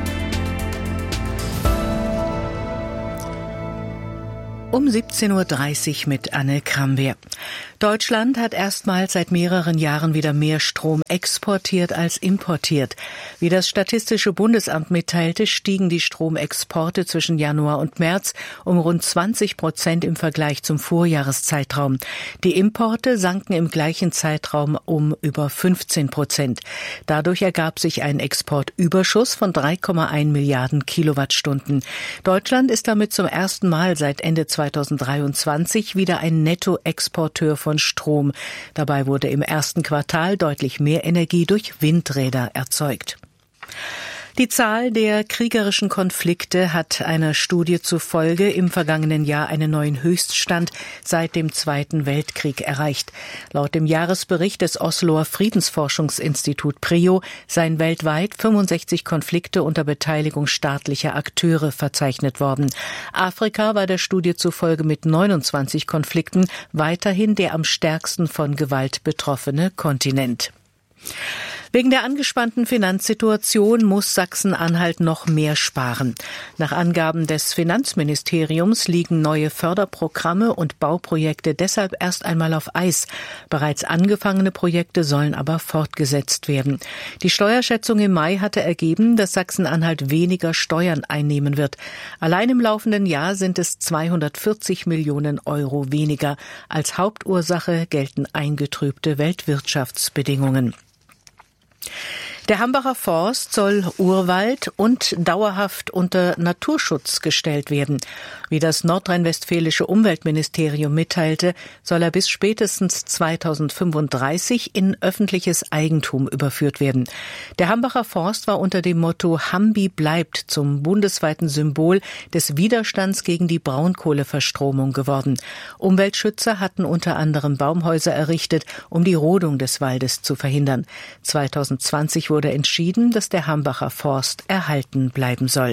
Um 17.30 Uhr mit Anne Kramwehr. Deutschland hat erstmals seit mehreren Jahren wieder mehr Strom exportiert als importiert. Wie das Statistische Bundesamt mitteilte, stiegen die Stromexporte zwischen Januar und März um rund 20% im Vergleich zum Vorjahreszeitraum. Die Importe sanken im gleichen Zeitraum um über 15%. Dadurch ergab sich ein Exportüberschuss von 3,1 Milliarden Kilowattstunden. Deutschland ist damit zum ersten Mal seit Ende 2023 wieder ein Nettoexporteur von Strom. Dabei wurde im ersten Quartal deutlich mehr Energie durch Windräder erzeugt. Die Zahl der kriegerischen Konflikte hat einer Studie zufolge im vergangenen Jahr einen neuen Höchststand seit dem Zweiten Weltkrieg erreicht. Laut dem Jahresbericht des Osloer Friedensforschungsinstitut PRIO seien weltweit 65 Konflikte unter Beteiligung staatlicher Akteure verzeichnet worden. Afrika war der Studie zufolge mit 29 Konflikten weiterhin der am stärksten von Gewalt betroffene Kontinent. Wegen der angespannten Finanzsituation muss Sachsen-Anhalt noch mehr sparen. Nach Angaben des Finanzministeriums liegen neue Förderprogramme und Bauprojekte deshalb erst einmal auf Eis. Bereits angefangene Projekte sollen aber fortgesetzt werden. Die Steuerschätzung im Mai hatte ergeben, dass Sachsen-Anhalt weniger Steuern einnehmen wird. Allein im laufenden Jahr sind es 240 Millionen Euro weniger. Als Hauptursache gelten eingetrübte Weltwirtschaftsbedingungen. Der Hambacher Forst soll Urwald und dauerhaft unter Naturschutz gestellt werden. Wie das nordrhein-westfälische Umweltministerium mitteilte, soll er bis spätestens 2035 in öffentliches Eigentum überführt werden. Der Hambacher Forst war unter dem Motto Hambi bleibt zum bundesweiten Symbol des Widerstands gegen die Braunkohleverstromung geworden. Umweltschützer hatten unter anderem Baumhäuser errichtet, um die Rodung des Waldes zu verhindern. 2020 wurde entschieden, dass der Hambacher Forst erhalten bleiben soll.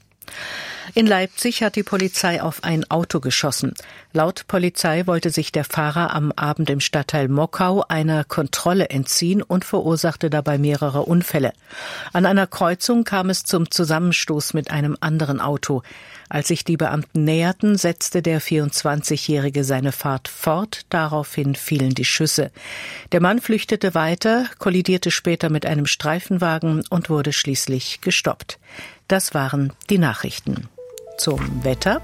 In Leipzig hat die Polizei auf ein Auto geschossen. Laut Polizei wollte sich der Fahrer am Abend im Stadtteil Mockau einer Kontrolle entziehen und verursachte dabei mehrere Unfälle. An einer Kreuzung kam es zum Zusammenstoß mit einem anderen Auto. Als sich die Beamten näherten, setzte der 24-Jährige seine Fahrt fort. Daraufhin fielen die Schüsse. Der Mann flüchtete weiter, kollidierte später mit einem Streifenwagen und wurde schließlich gestoppt. Das waren die Nachrichten. Zum Wetter.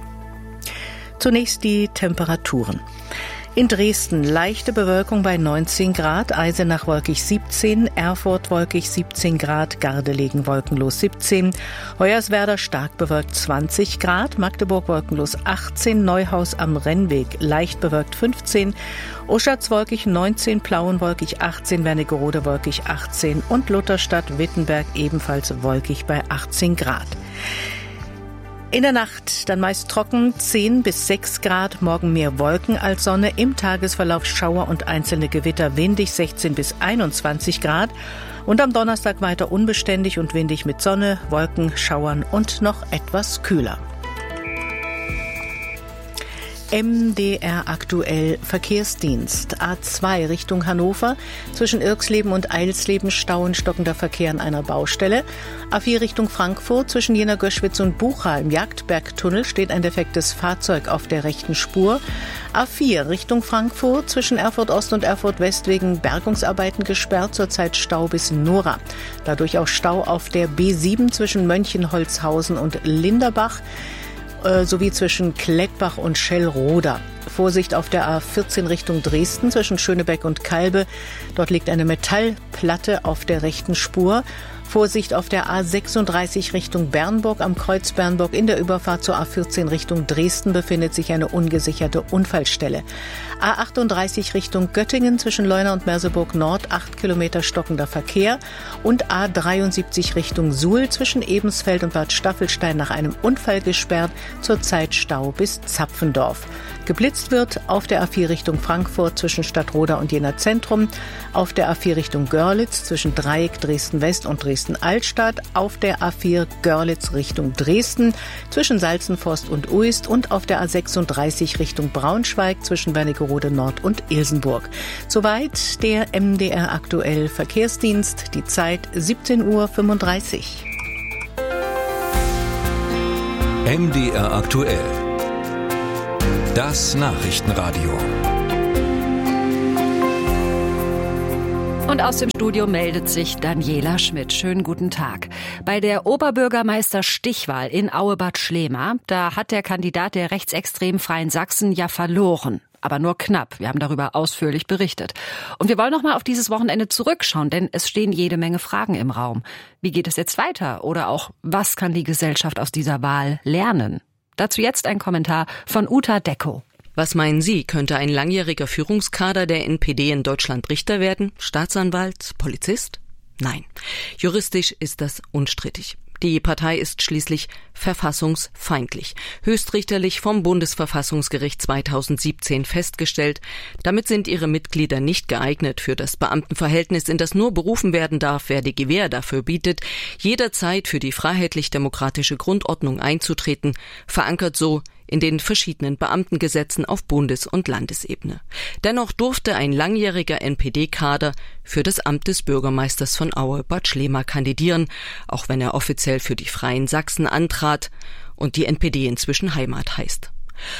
Zunächst die Temperaturen. In Dresden leichte Bewölkung bei 19 Grad, Eisenach wolkig 17, Erfurt wolkig 17 Grad, Gardelegen wolkenlos 17, Hoyerswerda stark bewölkt 20 Grad, Magdeburg wolkenlos 18, Neuhaus am Rennweg leicht bewölkt 15, Oschatz wolkig 19, Plauen wolkig 18, Wernigerode wolkig 18 und Lutherstadt-Wittenberg ebenfalls wolkig bei 18 Grad. In der Nacht dann meist trocken, 10 bis 6 Grad, morgen mehr Wolken als Sonne, im Tagesverlauf Schauer und einzelne Gewitter, windig 16 bis 21 Grad und am Donnerstag weiter unbeständig und windig mit Sonne, Wolken, Schauern und noch etwas kühler. MDR aktuell Verkehrsdienst. A2 Richtung Hannover. Zwischen Irxleben und Eilsleben Stau und stockender Verkehr an einer Baustelle. A4 Richtung Frankfurt. Zwischen Jena Göschwitz und Bucha im Jagdbergtunnel steht ein defektes Fahrzeug auf der rechten Spur. A4 Richtung Frankfurt. Zwischen Erfurt Ost und Erfurt West wegen Bergungsarbeiten gesperrt. Zurzeit Stau bis Nora. Dadurch auch Stau auf der B7 zwischen Mönchenholzhausen und Linderbach. Sowie zwischen Klettbach und Schellroda. Vorsicht auf der A14 Richtung Dresden zwischen Schönebeck und Kalbe. Dort liegt eine Metallplatte auf der rechten Spur. Vorsicht auf der A36 Richtung Bernburg am Kreuz Bernburg. In der Überfahrt zur A14 Richtung Dresden befindet sich eine ungesicherte Unfallstelle. A38 Richtung Göttingen zwischen Leuna und Merseburg Nord 8 Kilometer stockender Verkehr. Und A73 Richtung Suhl zwischen Ebensfeld und Bad Staffelstein nach einem Unfall gesperrt. Zurzeit Stau bis Zapfendorf. Geblitzt wird auf der A4 Richtung Frankfurt zwischen Stadtroda und Jena Zentrum, auf der A4 Richtung Görlitz zwischen Dreieck, Dresden-West und Dresden-Altstadt, auf der A4 Görlitz Richtung Dresden zwischen Salzenforst und Uist und auf der A36 Richtung Braunschweig zwischen Wernigerode Nord und Ilsenburg. Soweit der MDR aktuell Verkehrsdienst, die Zeit 17:35 Uhr. MDR aktuell. Das Nachrichtenradio. Und aus dem Studio meldet sich Daniela Schmidt. Schönen guten Tag. Bei der Oberbürgermeister-Stichwahl in Aue-Bad Schlema, da hat der Kandidat der rechtsextrem Freien Sachsen ja verloren. Aber nur knapp. Wir haben darüber ausführlich berichtet. Und wir wollen noch mal auf dieses Wochenende zurückschauen, denn es stehen jede Menge Fragen im Raum. Wie geht es jetzt weiter? Oder auch, was kann die Gesellschaft aus dieser Wahl lernen? Dazu jetzt ein Kommentar von Uta Decko. Was meinen Sie, könnte ein langjähriger Führungskader der NPD in Deutschland Richter werden? Staatsanwalt? Polizist? Nein. Juristisch ist das unstrittig. Die Partei ist schließlich verfassungsfeindlich, höchstrichterlich vom Bundesverfassungsgericht 2017 festgestellt. Damit sind ihre Mitglieder nicht geeignet für das Beamtenverhältnis, in das nur berufen werden darf, wer die Gewähr dafür bietet, jederzeit für die freiheitlich-demokratische Grundordnung einzutreten, verankert so in den verschiedenen Beamtengesetzen auf Bundes- und Landesebene. Dennoch durfte ein langjähriger NPD-Kader für das Amt des Bürgermeisters von Aue-Bad Schlema kandidieren, auch wenn er offiziell für die Freien Sachsen antrat und die NPD inzwischen Heimat heißt.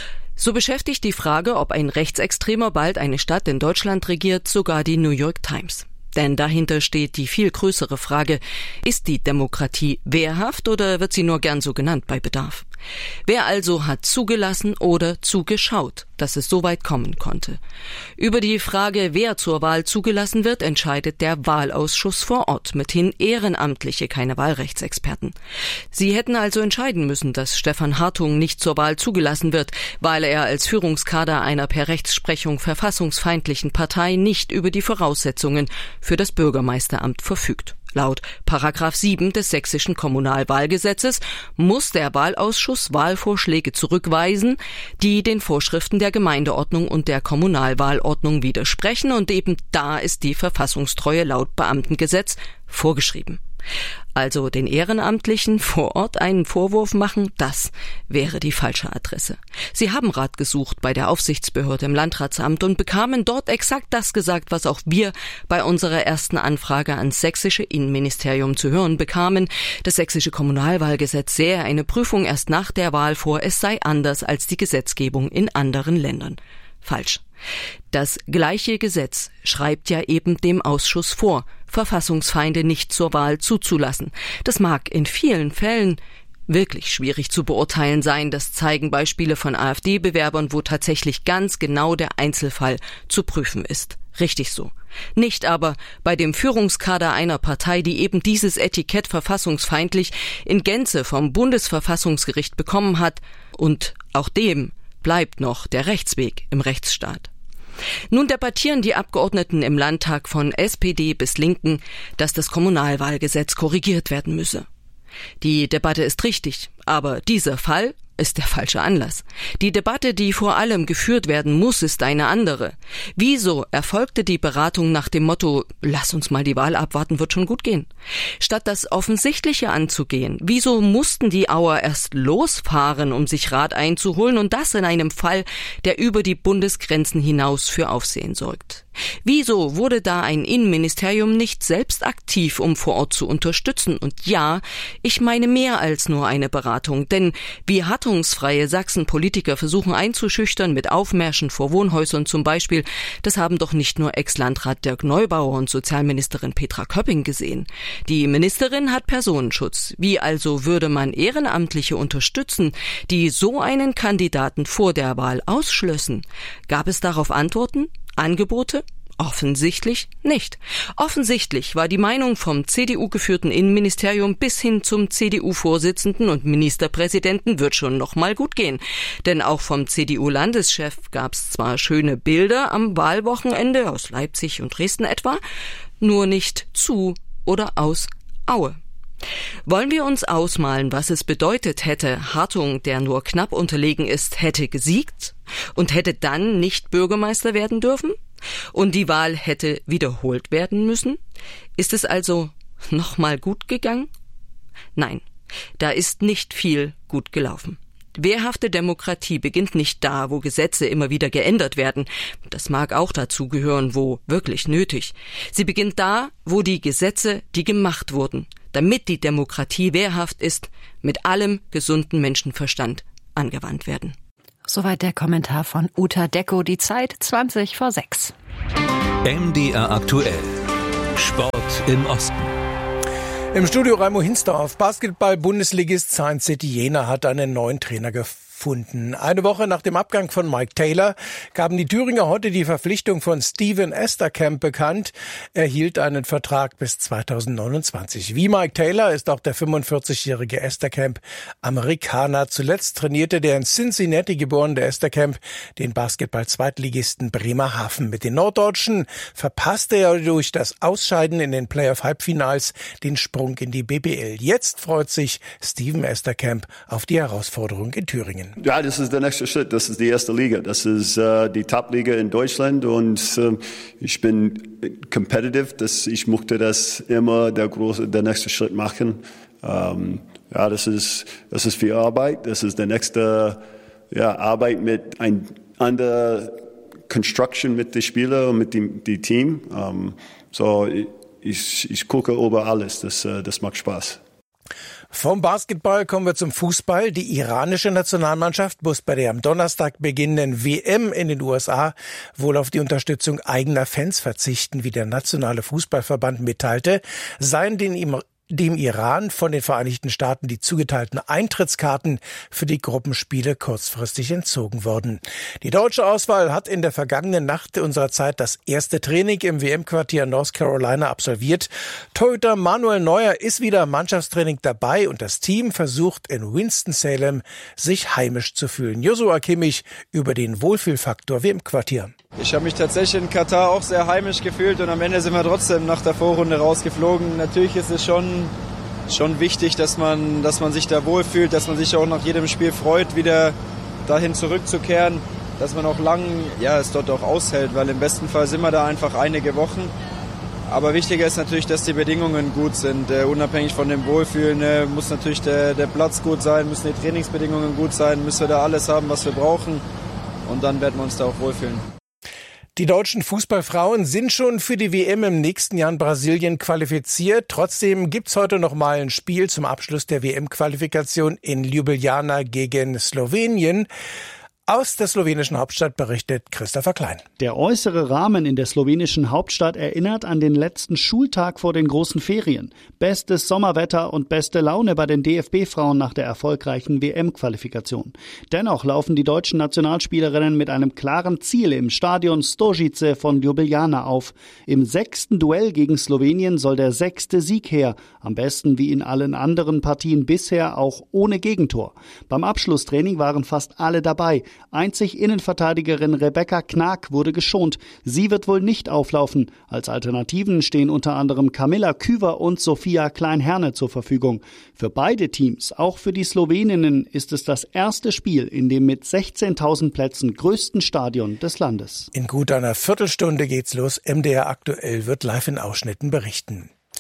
So beschäftigt die Frage, ob ein Rechtsextremer bald eine Stadt in Deutschland regiert, sogar die New York Times. Denn dahinter steht die viel größere Frage, ist die Demokratie wehrhaft oder wird sie nur gern so genannt bei Bedarf? Wer also hat zugelassen oder zugeschaut, dass es so weit kommen konnte? Über die Frage, wer zur Wahl zugelassen wird, entscheidet der Wahlausschuss vor Ort, mithin Ehrenamtliche, keine Wahlrechtsexperten. Sie hätten also entscheiden müssen, dass Stefan Hartung nicht zur Wahl zugelassen wird, weil er als Führungskader einer per Rechtsprechung verfassungsfeindlichen Partei nicht über die Voraussetzungen für das Bürgermeisteramt verfügt. Laut Paragraph 7 des sächsischen Kommunalwahlgesetzes muss der Wahlausschuss Wahlvorschläge zurückweisen, die den Vorschriften der Gemeindeordnung und der Kommunalwahlordnung widersprechen, und eben da ist die Verfassungstreue laut Beamtengesetz vorgeschrieben. Also den Ehrenamtlichen vor Ort einen Vorwurf machen, das wäre die falsche Adresse. Sie haben Rat gesucht bei der Aufsichtsbehörde im Landratsamt und bekamen dort exakt das gesagt, was auch wir bei unserer ersten Anfrage ans sächsische Innenministerium zu hören bekamen. Das sächsische Kommunalwahlgesetz sähe eine Prüfung erst nach der Wahl vor, es sei anders als die Gesetzgebung in anderen Ländern. Falsch. Das gleiche Gesetz schreibt ja eben dem Ausschuss vor, Verfassungsfeinde nicht zur Wahl zuzulassen. Das mag in vielen Fällen wirklich schwierig zu beurteilen sein. Das zeigen Beispiele von AfD-Bewerbern, wo tatsächlich ganz genau der Einzelfall zu prüfen ist. Richtig so. Nicht aber bei dem Führungskader einer Partei, die eben dieses Etikett verfassungsfeindlich in Gänze vom Bundesverfassungsgericht bekommen hat, und auch dem bleibt noch der Rechtsweg im Rechtsstaat. Nun debattieren die Abgeordneten im Landtag von SPD bis Linken, dass das Kommunalwahlgesetz korrigiert werden müsse. Die Debatte ist richtig, aber dieser Fall ist der falsche Anlass. Die Debatte, die vor allem geführt werden muss, ist eine andere. Wieso erfolgte die Beratung nach dem Motto, lass uns mal die Wahl abwarten, wird schon gut gehen? Statt das Offensichtliche anzugehen, wieso mussten die Auer erst losfahren, um sich Rat einzuholen, und das in einem Fall, der über die Bundesgrenzen hinaus für Aufsehen sorgt? Wieso wurde da ein Innenministerium nicht selbst aktiv, um vor Ort zu unterstützen? Und ja, ich meine mehr als nur eine Beratung, denn wie Hartung erwartungsfreie Sachsen-Politiker versuchen einzuschüchtern mit Aufmärschen vor Wohnhäusern zum Beispiel, das haben doch nicht nur Ex-Landrat Dirk Neubauer und Sozialministerin Petra Köpping gesehen. Die Ministerin hat Personenschutz. Wie also würde man Ehrenamtliche unterstützen, die so einen Kandidaten vor der Wahl ausschlössen? Gab es darauf Antworten? Angebote? Offensichtlich nicht. Offensichtlich war die Meinung vom CDU-geführten Innenministerium bis hin zum CDU-Vorsitzenden und Ministerpräsidenten wird schon noch mal gut gehen. Denn auch vom CDU-Landeschef gab es zwar schöne Bilder am Wahlwochenende aus Leipzig und Dresden etwa, nur nicht zu oder aus Aue. Wollen wir uns ausmalen, was es bedeutet hätte, Hartung, der nur knapp unterlegen ist, hätte gesiegt und hätte dann nicht Bürgermeister werden dürfen? Und die Wahl hätte wiederholt werden müssen? Ist es also nochmal gut gegangen? Nein, da ist nicht viel gut gelaufen. Wehrhafte Demokratie beginnt nicht da, wo Gesetze immer wieder geändert werden. Das mag auch dazu gehören, wo wirklich nötig. Sie beginnt da, wo die Gesetze, die gemacht wurden, damit die Demokratie wehrhaft ist, mit allem gesunden Menschenverstand angewandt werden. Soweit der Kommentar von Uta Decko, die Zeit 20:06. MDR aktuell. Sport im Osten. Im Studio Raimo Hinsdorf. Basketball-Bundesligist Science City Jena hat einen neuen Trainer gefunden. Eine Woche nach dem Abgang von Mike Taylor gaben die Thüringer heute die Verpflichtung von Steven Esterkamp bekannt. Er hielt einen Vertrag bis 2029. Wie Mike Taylor ist auch der 45-jährige Esterkamp Amerikaner. Zuletzt trainierte der in Cincinnati geborene Esterkamp den Basketball-Zweitligisten Bremerhaven. Mit den Norddeutschen verpasste er durch das Ausscheiden in den Playoff-Halbfinals den Sprung in die BBL. Jetzt freut sich Steven Esterkamp auf die Herausforderung in Thüringen. Ja, das ist der nächste Schritt. Das ist die erste Liga. Das ist die Top-Liga in Deutschland und ich bin competitive. Ich möchte das immer der nächste Schritt machen. Ja, das ist viel Arbeit. Das ist der nächste Arbeit mit ein anderer Construction mit den Spielern und mit dem Team. So ich gucke über alles. Das macht Spaß. Vom Basketball kommen wir zum Fußball. Die iranische Nationalmannschaft muss bei der am Donnerstag beginnenden WM in den USA wohl auf die Unterstützung eigener Fans verzichten, wie der Nationale Fußballverband mitteilte, seien dem Iran von den Vereinigten Staaten die zugeteilten Eintrittskarten für die Gruppenspiele kurzfristig entzogen worden. Die deutsche Auswahl hat in der vergangenen Nacht unserer Zeit das erste Training im WM-Quartier North Carolina absolviert. Torhüter Manuel Neuer ist wieder im Mannschaftstraining dabei und das Team versucht in Winston-Salem sich heimisch zu fühlen. Joshua Kimmich über den Wohlfühlfaktor WM-Quartier. Ich habe mich tatsächlich in Katar auch sehr heimisch gefühlt und am Ende sind wir trotzdem nach der Vorrunde rausgeflogen. Natürlich ist es schon wichtig, dass man sich da wohlfühlt, dass man sich auch nach jedem Spiel freut, wieder dahin zurückzukehren, dass man auch lang es dort auch aushält, weil im besten Fall sind wir da einfach einige Wochen. Aber wichtiger ist natürlich, dass die Bedingungen gut sind. Unabhängig von dem Wohlfühlen muss natürlich der Platz gut sein, müssen die Trainingsbedingungen gut sein, müssen wir da alles haben, was wir brauchen und dann werden wir uns da auch wohlfühlen. Die deutschen Fußballfrauen sind schon für die WM im nächsten Jahr in Brasilien qualifiziert. Trotzdem gibt's heute noch mal ein Spiel zum Abschluss der WM-Qualifikation in Ljubljana gegen Slowenien. Aus der slowenischen Hauptstadt berichtet Christopher Klein. Der äußere Rahmen in der slowenischen Hauptstadt erinnert an den letzten Schultag vor den großen Ferien. Bestes Sommerwetter und beste Laune bei den DFB-Frauen nach der erfolgreichen WM-Qualifikation. Dennoch laufen die deutschen Nationalspielerinnen mit einem klaren Ziel im Stadion Stožice von Ljubljana auf. Im 6. Duell gegen Slowenien soll der 6. Sieg her. Am besten wie in allen anderen Partien bisher auch ohne Gegentor. Beim Abschlusstraining waren fast alle dabei. Einzig Innenverteidigerin Rebecca Knag wurde geschont. Sie wird wohl nicht auflaufen. Als Alternativen stehen unter anderem Kamilla Küver und Sophia Klein-Herne zur Verfügung. Für beide Teams, auch für die Sloweninnen, ist es das erste Spiel in dem mit 16.000 Plätzen größten Stadion des Landes. In gut einer Viertelstunde geht's los. MDR aktuell wird live in Ausschnitten berichten.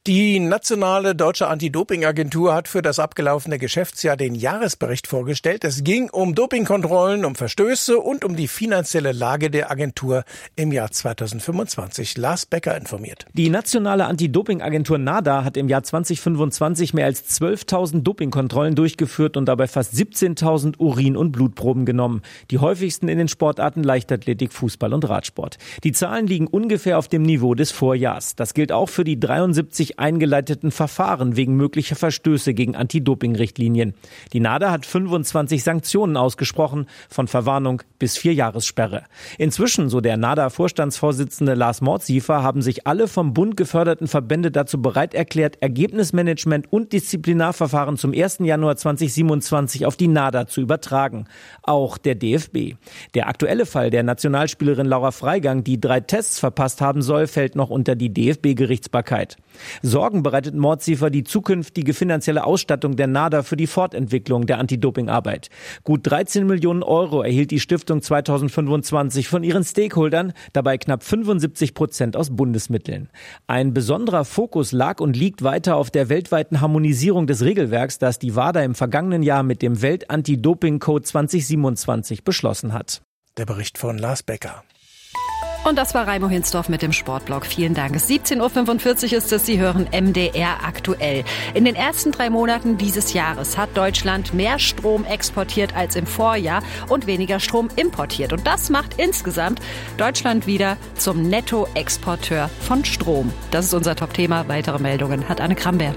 Die nationale deutsche Anti-Doping-Agentur hat für das abgelaufene Geschäftsjahr den Jahresbericht vorgestellt. Es ging um Dopingkontrollen, um Verstöße und um die finanzielle Lage der Agentur im Jahr 2025. Lars Becker informiert. Die nationale Anti-Doping-Agentur NADA hat im Jahr 2025 mehr als 12.000 Dopingkontrollen durchgeführt und dabei fast 17.000 Urin- und Blutproben genommen. Die häufigsten in den Sportarten Leichtathletik, Fußball und Radsport. Die Zahlen liegen ungefähr auf dem Niveau des Vorjahrs. Das gilt auch für die 73 eingeleiteten Verfahren wegen möglicher Verstöße gegen Anti-Doping-Richtlinien. Die NADA hat 25 Sanktionen ausgesprochen, von Verwarnung bis 4 Jahressperre. Inzwischen, so der NADA-Vorstandsvorsitzende Lars Mordsiefer, haben sich alle vom Bund geförderten Verbände dazu bereit erklärt, Ergebnismanagement und Disziplinarverfahren zum 1. Januar 2027 auf die NADA zu übertragen. Auch der DFB. Der aktuelle Fall der Nationalspielerin Laura Freigang, die 3 Tests verpasst haben soll, fällt noch unter die DFB-Gerichtsbarkeit. Sorgen bereitet Mordsiefer die zukünftige finanzielle Ausstattung der NADA für die Fortentwicklung der Anti-Doping-Arbeit. Gut 13 Millionen Euro erhielt die Stiftung 2025 von ihren Stakeholdern, dabei knapp 75% aus Bundesmitteln. Ein besonderer Fokus lag und liegt weiter auf der weltweiten Harmonisierung des Regelwerks, das die WADA im vergangenen Jahr mit dem Welt-Anti-Doping-Code 2027 beschlossen hat. Der Bericht von Lars Becker. Und das war Raimo Hinsdorf mit dem Sportblog. Vielen Dank. 17.45 Uhr ist es. Sie hören MDR aktuell. In den ersten 3 Monaten dieses Jahres hat Deutschland mehr Strom exportiert als im Vorjahr und weniger Strom importiert. Und das macht insgesamt Deutschland wieder zum Nettoexporteur von Strom. Das ist unser Top-Thema. Weitere Meldungen hat Anne Kramberg.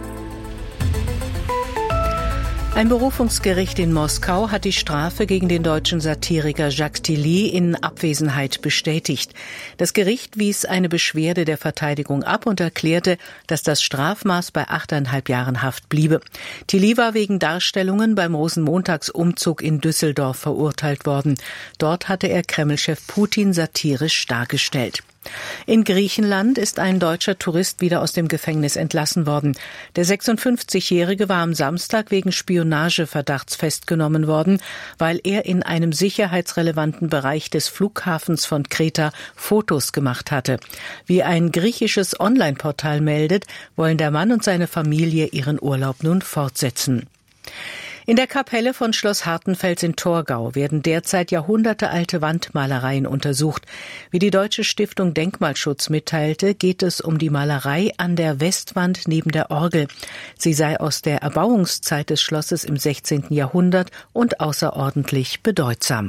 Ein Berufungsgericht in Moskau hat die Strafe gegen den deutschen Satiriker Jacques Tilly in Abwesenheit bestätigt. Das Gericht wies eine Beschwerde der Verteidigung ab und erklärte, dass das Strafmaß bei 8,5 Jahren Haft bliebe. Tilly war wegen Darstellungen beim Rosenmontagsumzug in Düsseldorf verurteilt worden. Dort hatte er Kremlchef Putin satirisch dargestellt. In Griechenland ist ein deutscher Tourist wieder aus dem Gefängnis entlassen worden. Der 56-Jährige war am Samstag wegen Spionageverdachts festgenommen worden, weil er in einem sicherheitsrelevanten Bereich des Flughafens von Kreta Fotos gemacht hatte. Wie ein griechisches Online-Portal meldet, wollen der Mann und seine Familie ihren Urlaub nun fortsetzen. In der Kapelle von Schloss Hartenfels in Torgau werden derzeit jahrhundertealte Wandmalereien untersucht. Wie die Deutsche Stiftung Denkmalschutz mitteilte, geht es um die Malerei an der Westwand neben der Orgel. Sie sei aus der Erbauungszeit des Schlosses im 16. Jahrhundert und außerordentlich bedeutsam.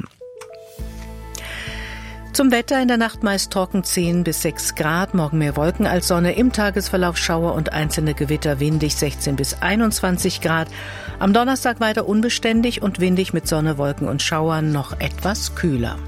Zum Wetter: in der Nacht meist trocken 10 bis 6 Grad, morgen mehr Wolken als Sonne, im Tagesverlauf Schauer und einzelne Gewitter, windig 16 bis 21 Grad. Am Donnerstag weiter unbeständig und windig mit Sonne, Wolken und Schauern, noch etwas kühler.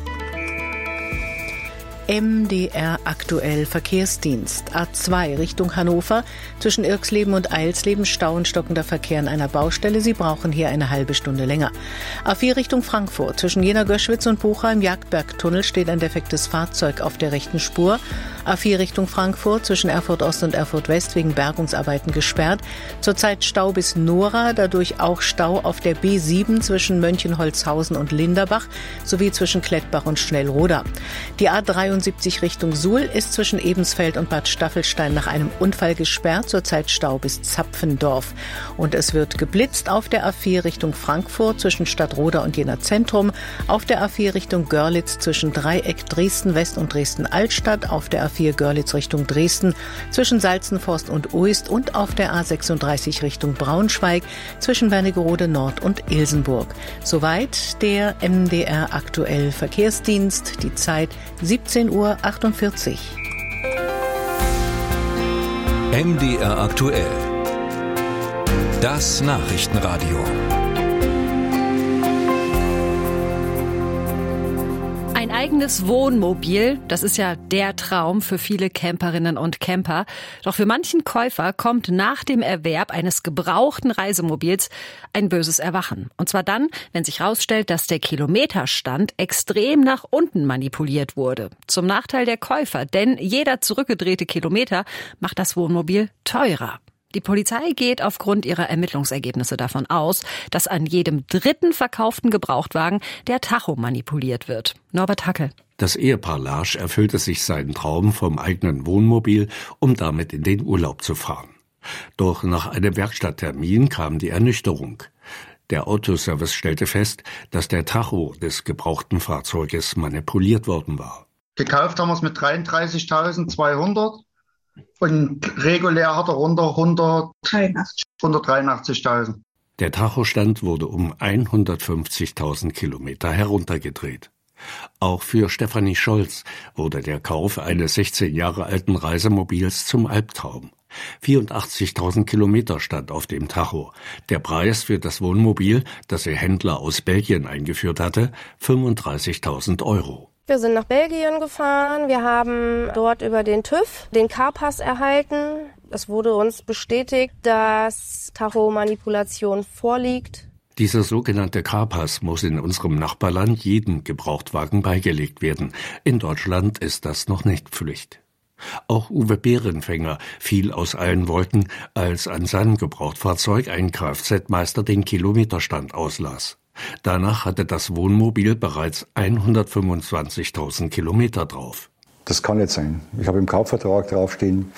MDR aktuell Verkehrsdienst. A2 Richtung Hannover. Zwischen Irxleben und Eilsleben Stau und stockender Verkehr an einer Baustelle. Sie brauchen hier eine halbe Stunde länger. A4 Richtung Frankfurt. Zwischen Jena-Göschwitz und Bucha im Jagdbergtunnel steht ein defektes Fahrzeug auf der rechten Spur. A4 Richtung Frankfurt. Zwischen Erfurt Ost und Erfurt West wegen Bergungsarbeiten gesperrt. Zurzeit Stau bis Nora. Dadurch auch Stau auf der B7 zwischen Mönchenholzhausen und Linderbach sowie zwischen Klettbach und Schnellroda. Die A73 Richtung Suhl ist zwischen Ebensfeld und Bad Staffelstein nach einem Unfall gesperrt, zurzeit Stau bis Zapfendorf. Und es wird geblitzt auf der A4 Richtung Frankfurt zwischen Stadtroda und Jena Zentrum, auf der A4 Richtung Görlitz zwischen Dreieck Dresden West und Dresden Altstadt, auf der A4 Görlitz Richtung Dresden zwischen Salzenforst und Uist und auf der A36 Richtung Braunschweig zwischen Wernigerode Nord und Ilsenburg. Soweit der MDR aktuell Verkehrsdienst, die Zeit 17:48 Uhr. MDR aktuell. Das Nachrichtenradio. Ein eigenes Wohnmobil, das ist ja der Traum für viele Camperinnen und Camper. Doch für manchen Käufer kommt nach dem Erwerb eines gebrauchten Reisemobils ein böses Erwachen. Und zwar dann, wenn sich herausstellt, dass der Kilometerstand extrem nach unten manipuliert wurde. Zum Nachteil der Käufer, denn jeder zurückgedrehte Kilometer macht das Wohnmobil teurer. Die Polizei geht aufgrund ihrer Ermittlungsergebnisse davon aus, dass an jedem 3. verkauften Gebrauchtwagen der Tacho manipuliert wird. Norbert Hackel. Das Ehepaar Larsch erfüllte sich seinen Traum vom eigenen Wohnmobil, um damit in den Urlaub zu fahren. Doch nach einem Werkstatttermin kam die Ernüchterung. Der Autoservice stellte fest, dass der Tacho des gebrauchten Fahrzeuges manipuliert worden war. Gekauft haben wir es mit 33.200 und regulär hat er runter 183.000. Der Tachostand wurde um 150.000 Kilometer heruntergedreht. Auch für Stefanie Scholz wurde der Kauf eines 16 Jahre alten Reisemobils zum Albtraum. 84.000 Kilometer stand auf dem Tacho. Der Preis für das Wohnmobil, das ihr Händler aus Belgien eingeführt hatte, 35.000 Euro. Wir sind nach Belgien gefahren. Wir haben dort über den TÜV den Carpass erhalten. Es wurde uns bestätigt, dass Tachomanipulation vorliegt. Dieser sogenannte Carpass muss in unserem Nachbarland jedem Gebrauchtwagen beigelegt werden. In Deutschland ist das noch nicht Pflicht. Auch Uwe Behrenfänger fiel aus allen Wolken, als an seinem Gebrauchtfahrzeug ein Kfz-Meister den Kilometerstand auslas. Danach hatte das Wohnmobil bereits 125.000 Kilometer drauf. Das kann nicht sein. Ich habe im Kaufvertrag draufstehen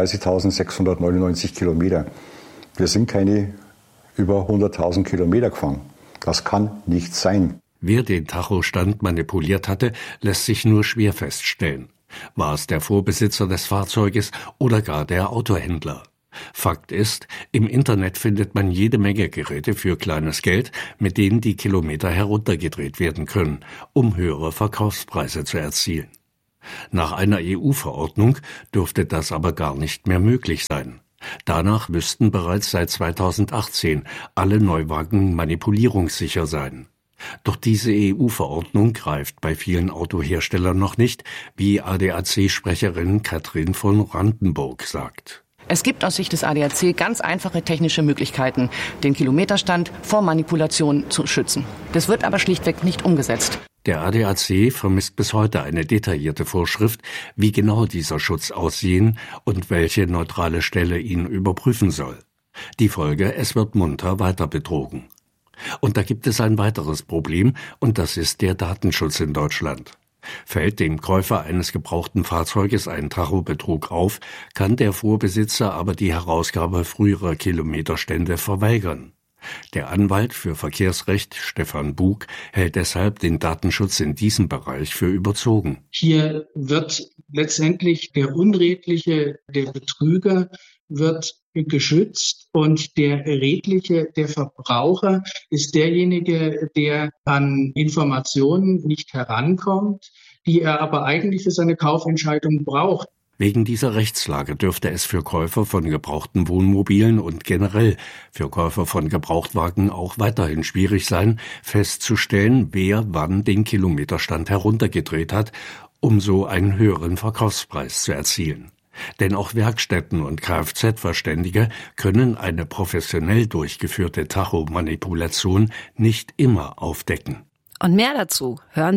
35.699 Kilometer. Wir sind keine über 100.000 Kilometer gefahren. Das kann nicht sein. Wer den Tachostand manipuliert hatte, lässt sich nur schwer feststellen. War es der Vorbesitzer des Fahrzeuges oder gar der Autohändler? Fakt ist, im Internet findet man jede Menge Geräte für kleines Geld, mit denen die Kilometer heruntergedreht werden können, um höhere Verkaufspreise zu erzielen. Nach einer EU-Verordnung dürfte das aber gar nicht mehr möglich sein. Danach müssten bereits seit 2018 alle Neuwagen manipulierungssicher sein. Doch diese EU-Verordnung greift bei vielen Autoherstellern noch nicht, wie ADAC-Sprecherin Katrin von Randenburg sagt. Es gibt aus Sicht des ADAC ganz einfache technische Möglichkeiten, den Kilometerstand vor Manipulation zu schützen. Das wird aber schlichtweg nicht umgesetzt. Der ADAC vermisst bis heute eine detaillierte Vorschrift, wie genau dieser Schutz aussehen und welche neutrale Stelle ihn überprüfen soll. Die Folge: es wird munter weiter betrogen. Und da gibt es ein weiteres Problem, und das ist der Datenschutz in Deutschland. Fällt dem Käufer eines gebrauchten Fahrzeuges ein Tachobetrug auf, kann der Vorbesitzer aber die Herausgabe früherer Kilometerstände verweigern. Der Anwalt für Verkehrsrecht, Stefan Bug, hält deshalb den Datenschutz in diesem Bereich für überzogen. Hier wird letztendlich der Unredliche, der Betrüger, wird geschützt und der Redliche, der Verbraucher, ist derjenige, der an Informationen nicht herankommt, die er aber eigentlich für seine Kaufentscheidung braucht. Wegen dieser Rechtslage dürfte es für Käufer von gebrauchten Wohnmobilen und generell für Käufer von Gebrauchtwagen auch weiterhin schwierig sein, festzustellen, wer wann den Kilometerstand heruntergedreht hat, um so einen höheren Verkaufspreis zu erzielen. Denn auch Werkstätten und Kfz-Verständige können eine professionell durchgeführte Tachomanipulation nicht immer aufdecken. Und mehr dazu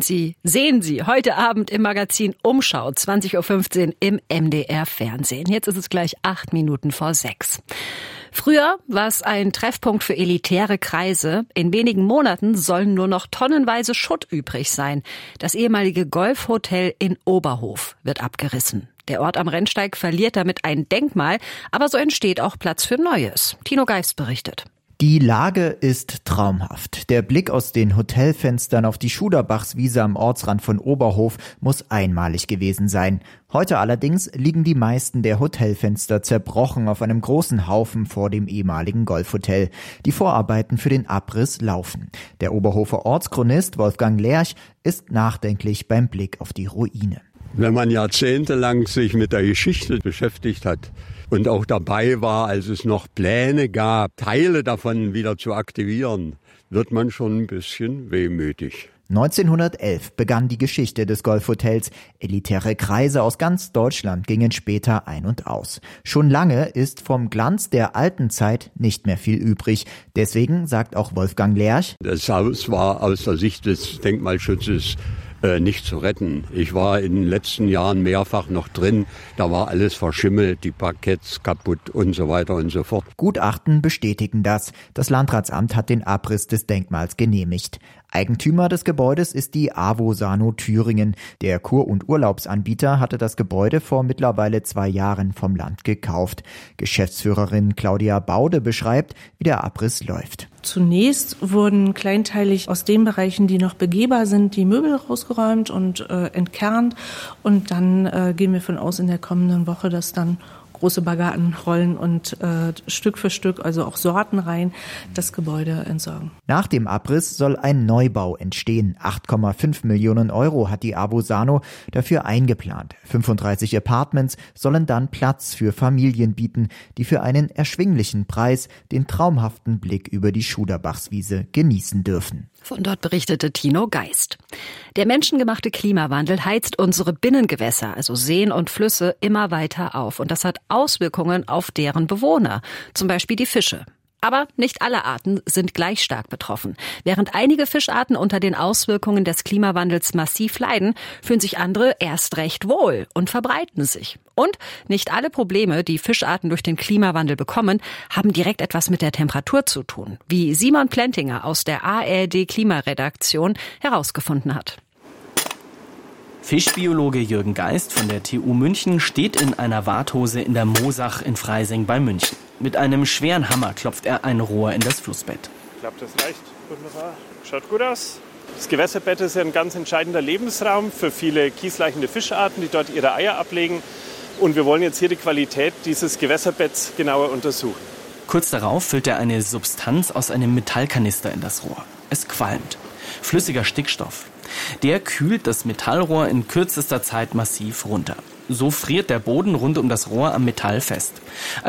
sehen Sie heute Abend im Magazin Umschau, 20.15 Uhr im MDR Fernsehen. Jetzt ist es gleich 8 Minuten vor 6. Früher war es ein Treffpunkt für elitäre Kreise. In wenigen Monaten sollen nur noch tonnenweise Schutt übrig sein. Das ehemalige Golfhotel in Oberhof wird abgerissen. Der Ort am Rennsteig verliert damit ein Denkmal, aber so entsteht auch Platz für Neues. Tino Geis berichtet. Die Lage ist traumhaft. Der Blick aus den Hotelfenstern auf die Schuderbachswiese am Ortsrand von Oberhof muss einmalig gewesen sein. Heute allerdings liegen die meisten der Hotelfenster zerbrochen auf einem großen Haufen vor dem ehemaligen Golfhotel. Die Vorarbeiten für den Abriss laufen. Der Oberhofer Ortschronist Wolfgang Lerch ist nachdenklich beim Blick auf die Ruine. Wenn man jahrzehntelang sich mit der Geschichte beschäftigt hat und auch dabei war, als es noch Pläne gab, Teile davon wieder zu aktivieren, wird man schon ein bisschen wehmütig. 1911 begann die Geschichte des Golfhotels. Elitäre Kreise aus ganz Deutschland gingen später ein und aus. Schon lange ist vom Glanz der alten Zeit nicht mehr viel übrig. Deswegen sagt auch Wolfgang Lerch: Das Haus war aus der Sicht des Denkmalschutzes nicht zu retten. Ich war in den letzten Jahren mehrfach noch drin, da war alles verschimmelt, die Parketts kaputt und so weiter und so fort. Gutachten bestätigen das. Das Landratsamt hat den Abriss des Denkmals genehmigt. Eigentümer des Gebäudes ist die Avosano Thüringen. Der Kur- und Urlaubsanbieter hatte das Gebäude vor mittlerweile 2 Jahren vom Land gekauft. Geschäftsführerin Claudia Baude beschreibt, wie der Abriss läuft. Zunächst wurden kleinteilig aus den Bereichen, die noch begehbar sind, die Möbel rausgeräumt und entkernt. Und dann gehen wir von aus in der kommenden Woche, dass dann große Bagger anrollen und Stück für Stück, also auch sortenrein, das Gebäude entsorgen. Nach dem Abriss soll ein Neubau entstehen. 8,5 Millionen Euro hat die Avosano dafür eingeplant. 35 Apartments sollen dann Platz für Familien bieten, die für einen erschwinglichen Preis den traumhaften Blick über die Schuderbachswiese genießen dürfen. Von dort berichtete Tino Geist. Der menschengemachte Klimawandel heizt unsere Binnengewässer, also Seen und Flüsse, immer weiter auf. Und das hat Auswirkungen auf deren Bewohner, zum Beispiel die Fische. Aber nicht alle Arten sind gleich stark betroffen. Während einige Fischarten unter den Auswirkungen des Klimawandels massiv leiden, fühlen sich andere erst recht wohl und verbreiten sich. Und nicht alle Probleme, die Fischarten durch den Klimawandel bekommen, haben direkt etwas mit der Temperatur zu tun, wie Simon Plentinger aus der ARD-Klimaredaktion herausgefunden hat. Fischbiologe Jürgen Geist von der TU München steht in einer Warthose in der Moosach in Freising bei München. Mit einem schweren Hammer klopft er ein Rohr in das Flussbett. Ich glaube, das reicht. Wunderbar. Schaut gut aus. Das Gewässerbett ist ja ein ganz entscheidender Lebensraum für viele kiesleichende Fischarten, die dort ihre Eier ablegen. Und wir wollen jetzt hier die Qualität dieses Gewässerbetts genauer untersuchen. Kurz darauf füllt er eine Substanz aus einem Metallkanister in das Rohr. Es qualmt. Flüssiger Stickstoff. Der kühlt das Metallrohr in kürzester Zeit massiv runter. So friert der Boden rund um das Rohr am Metall fest.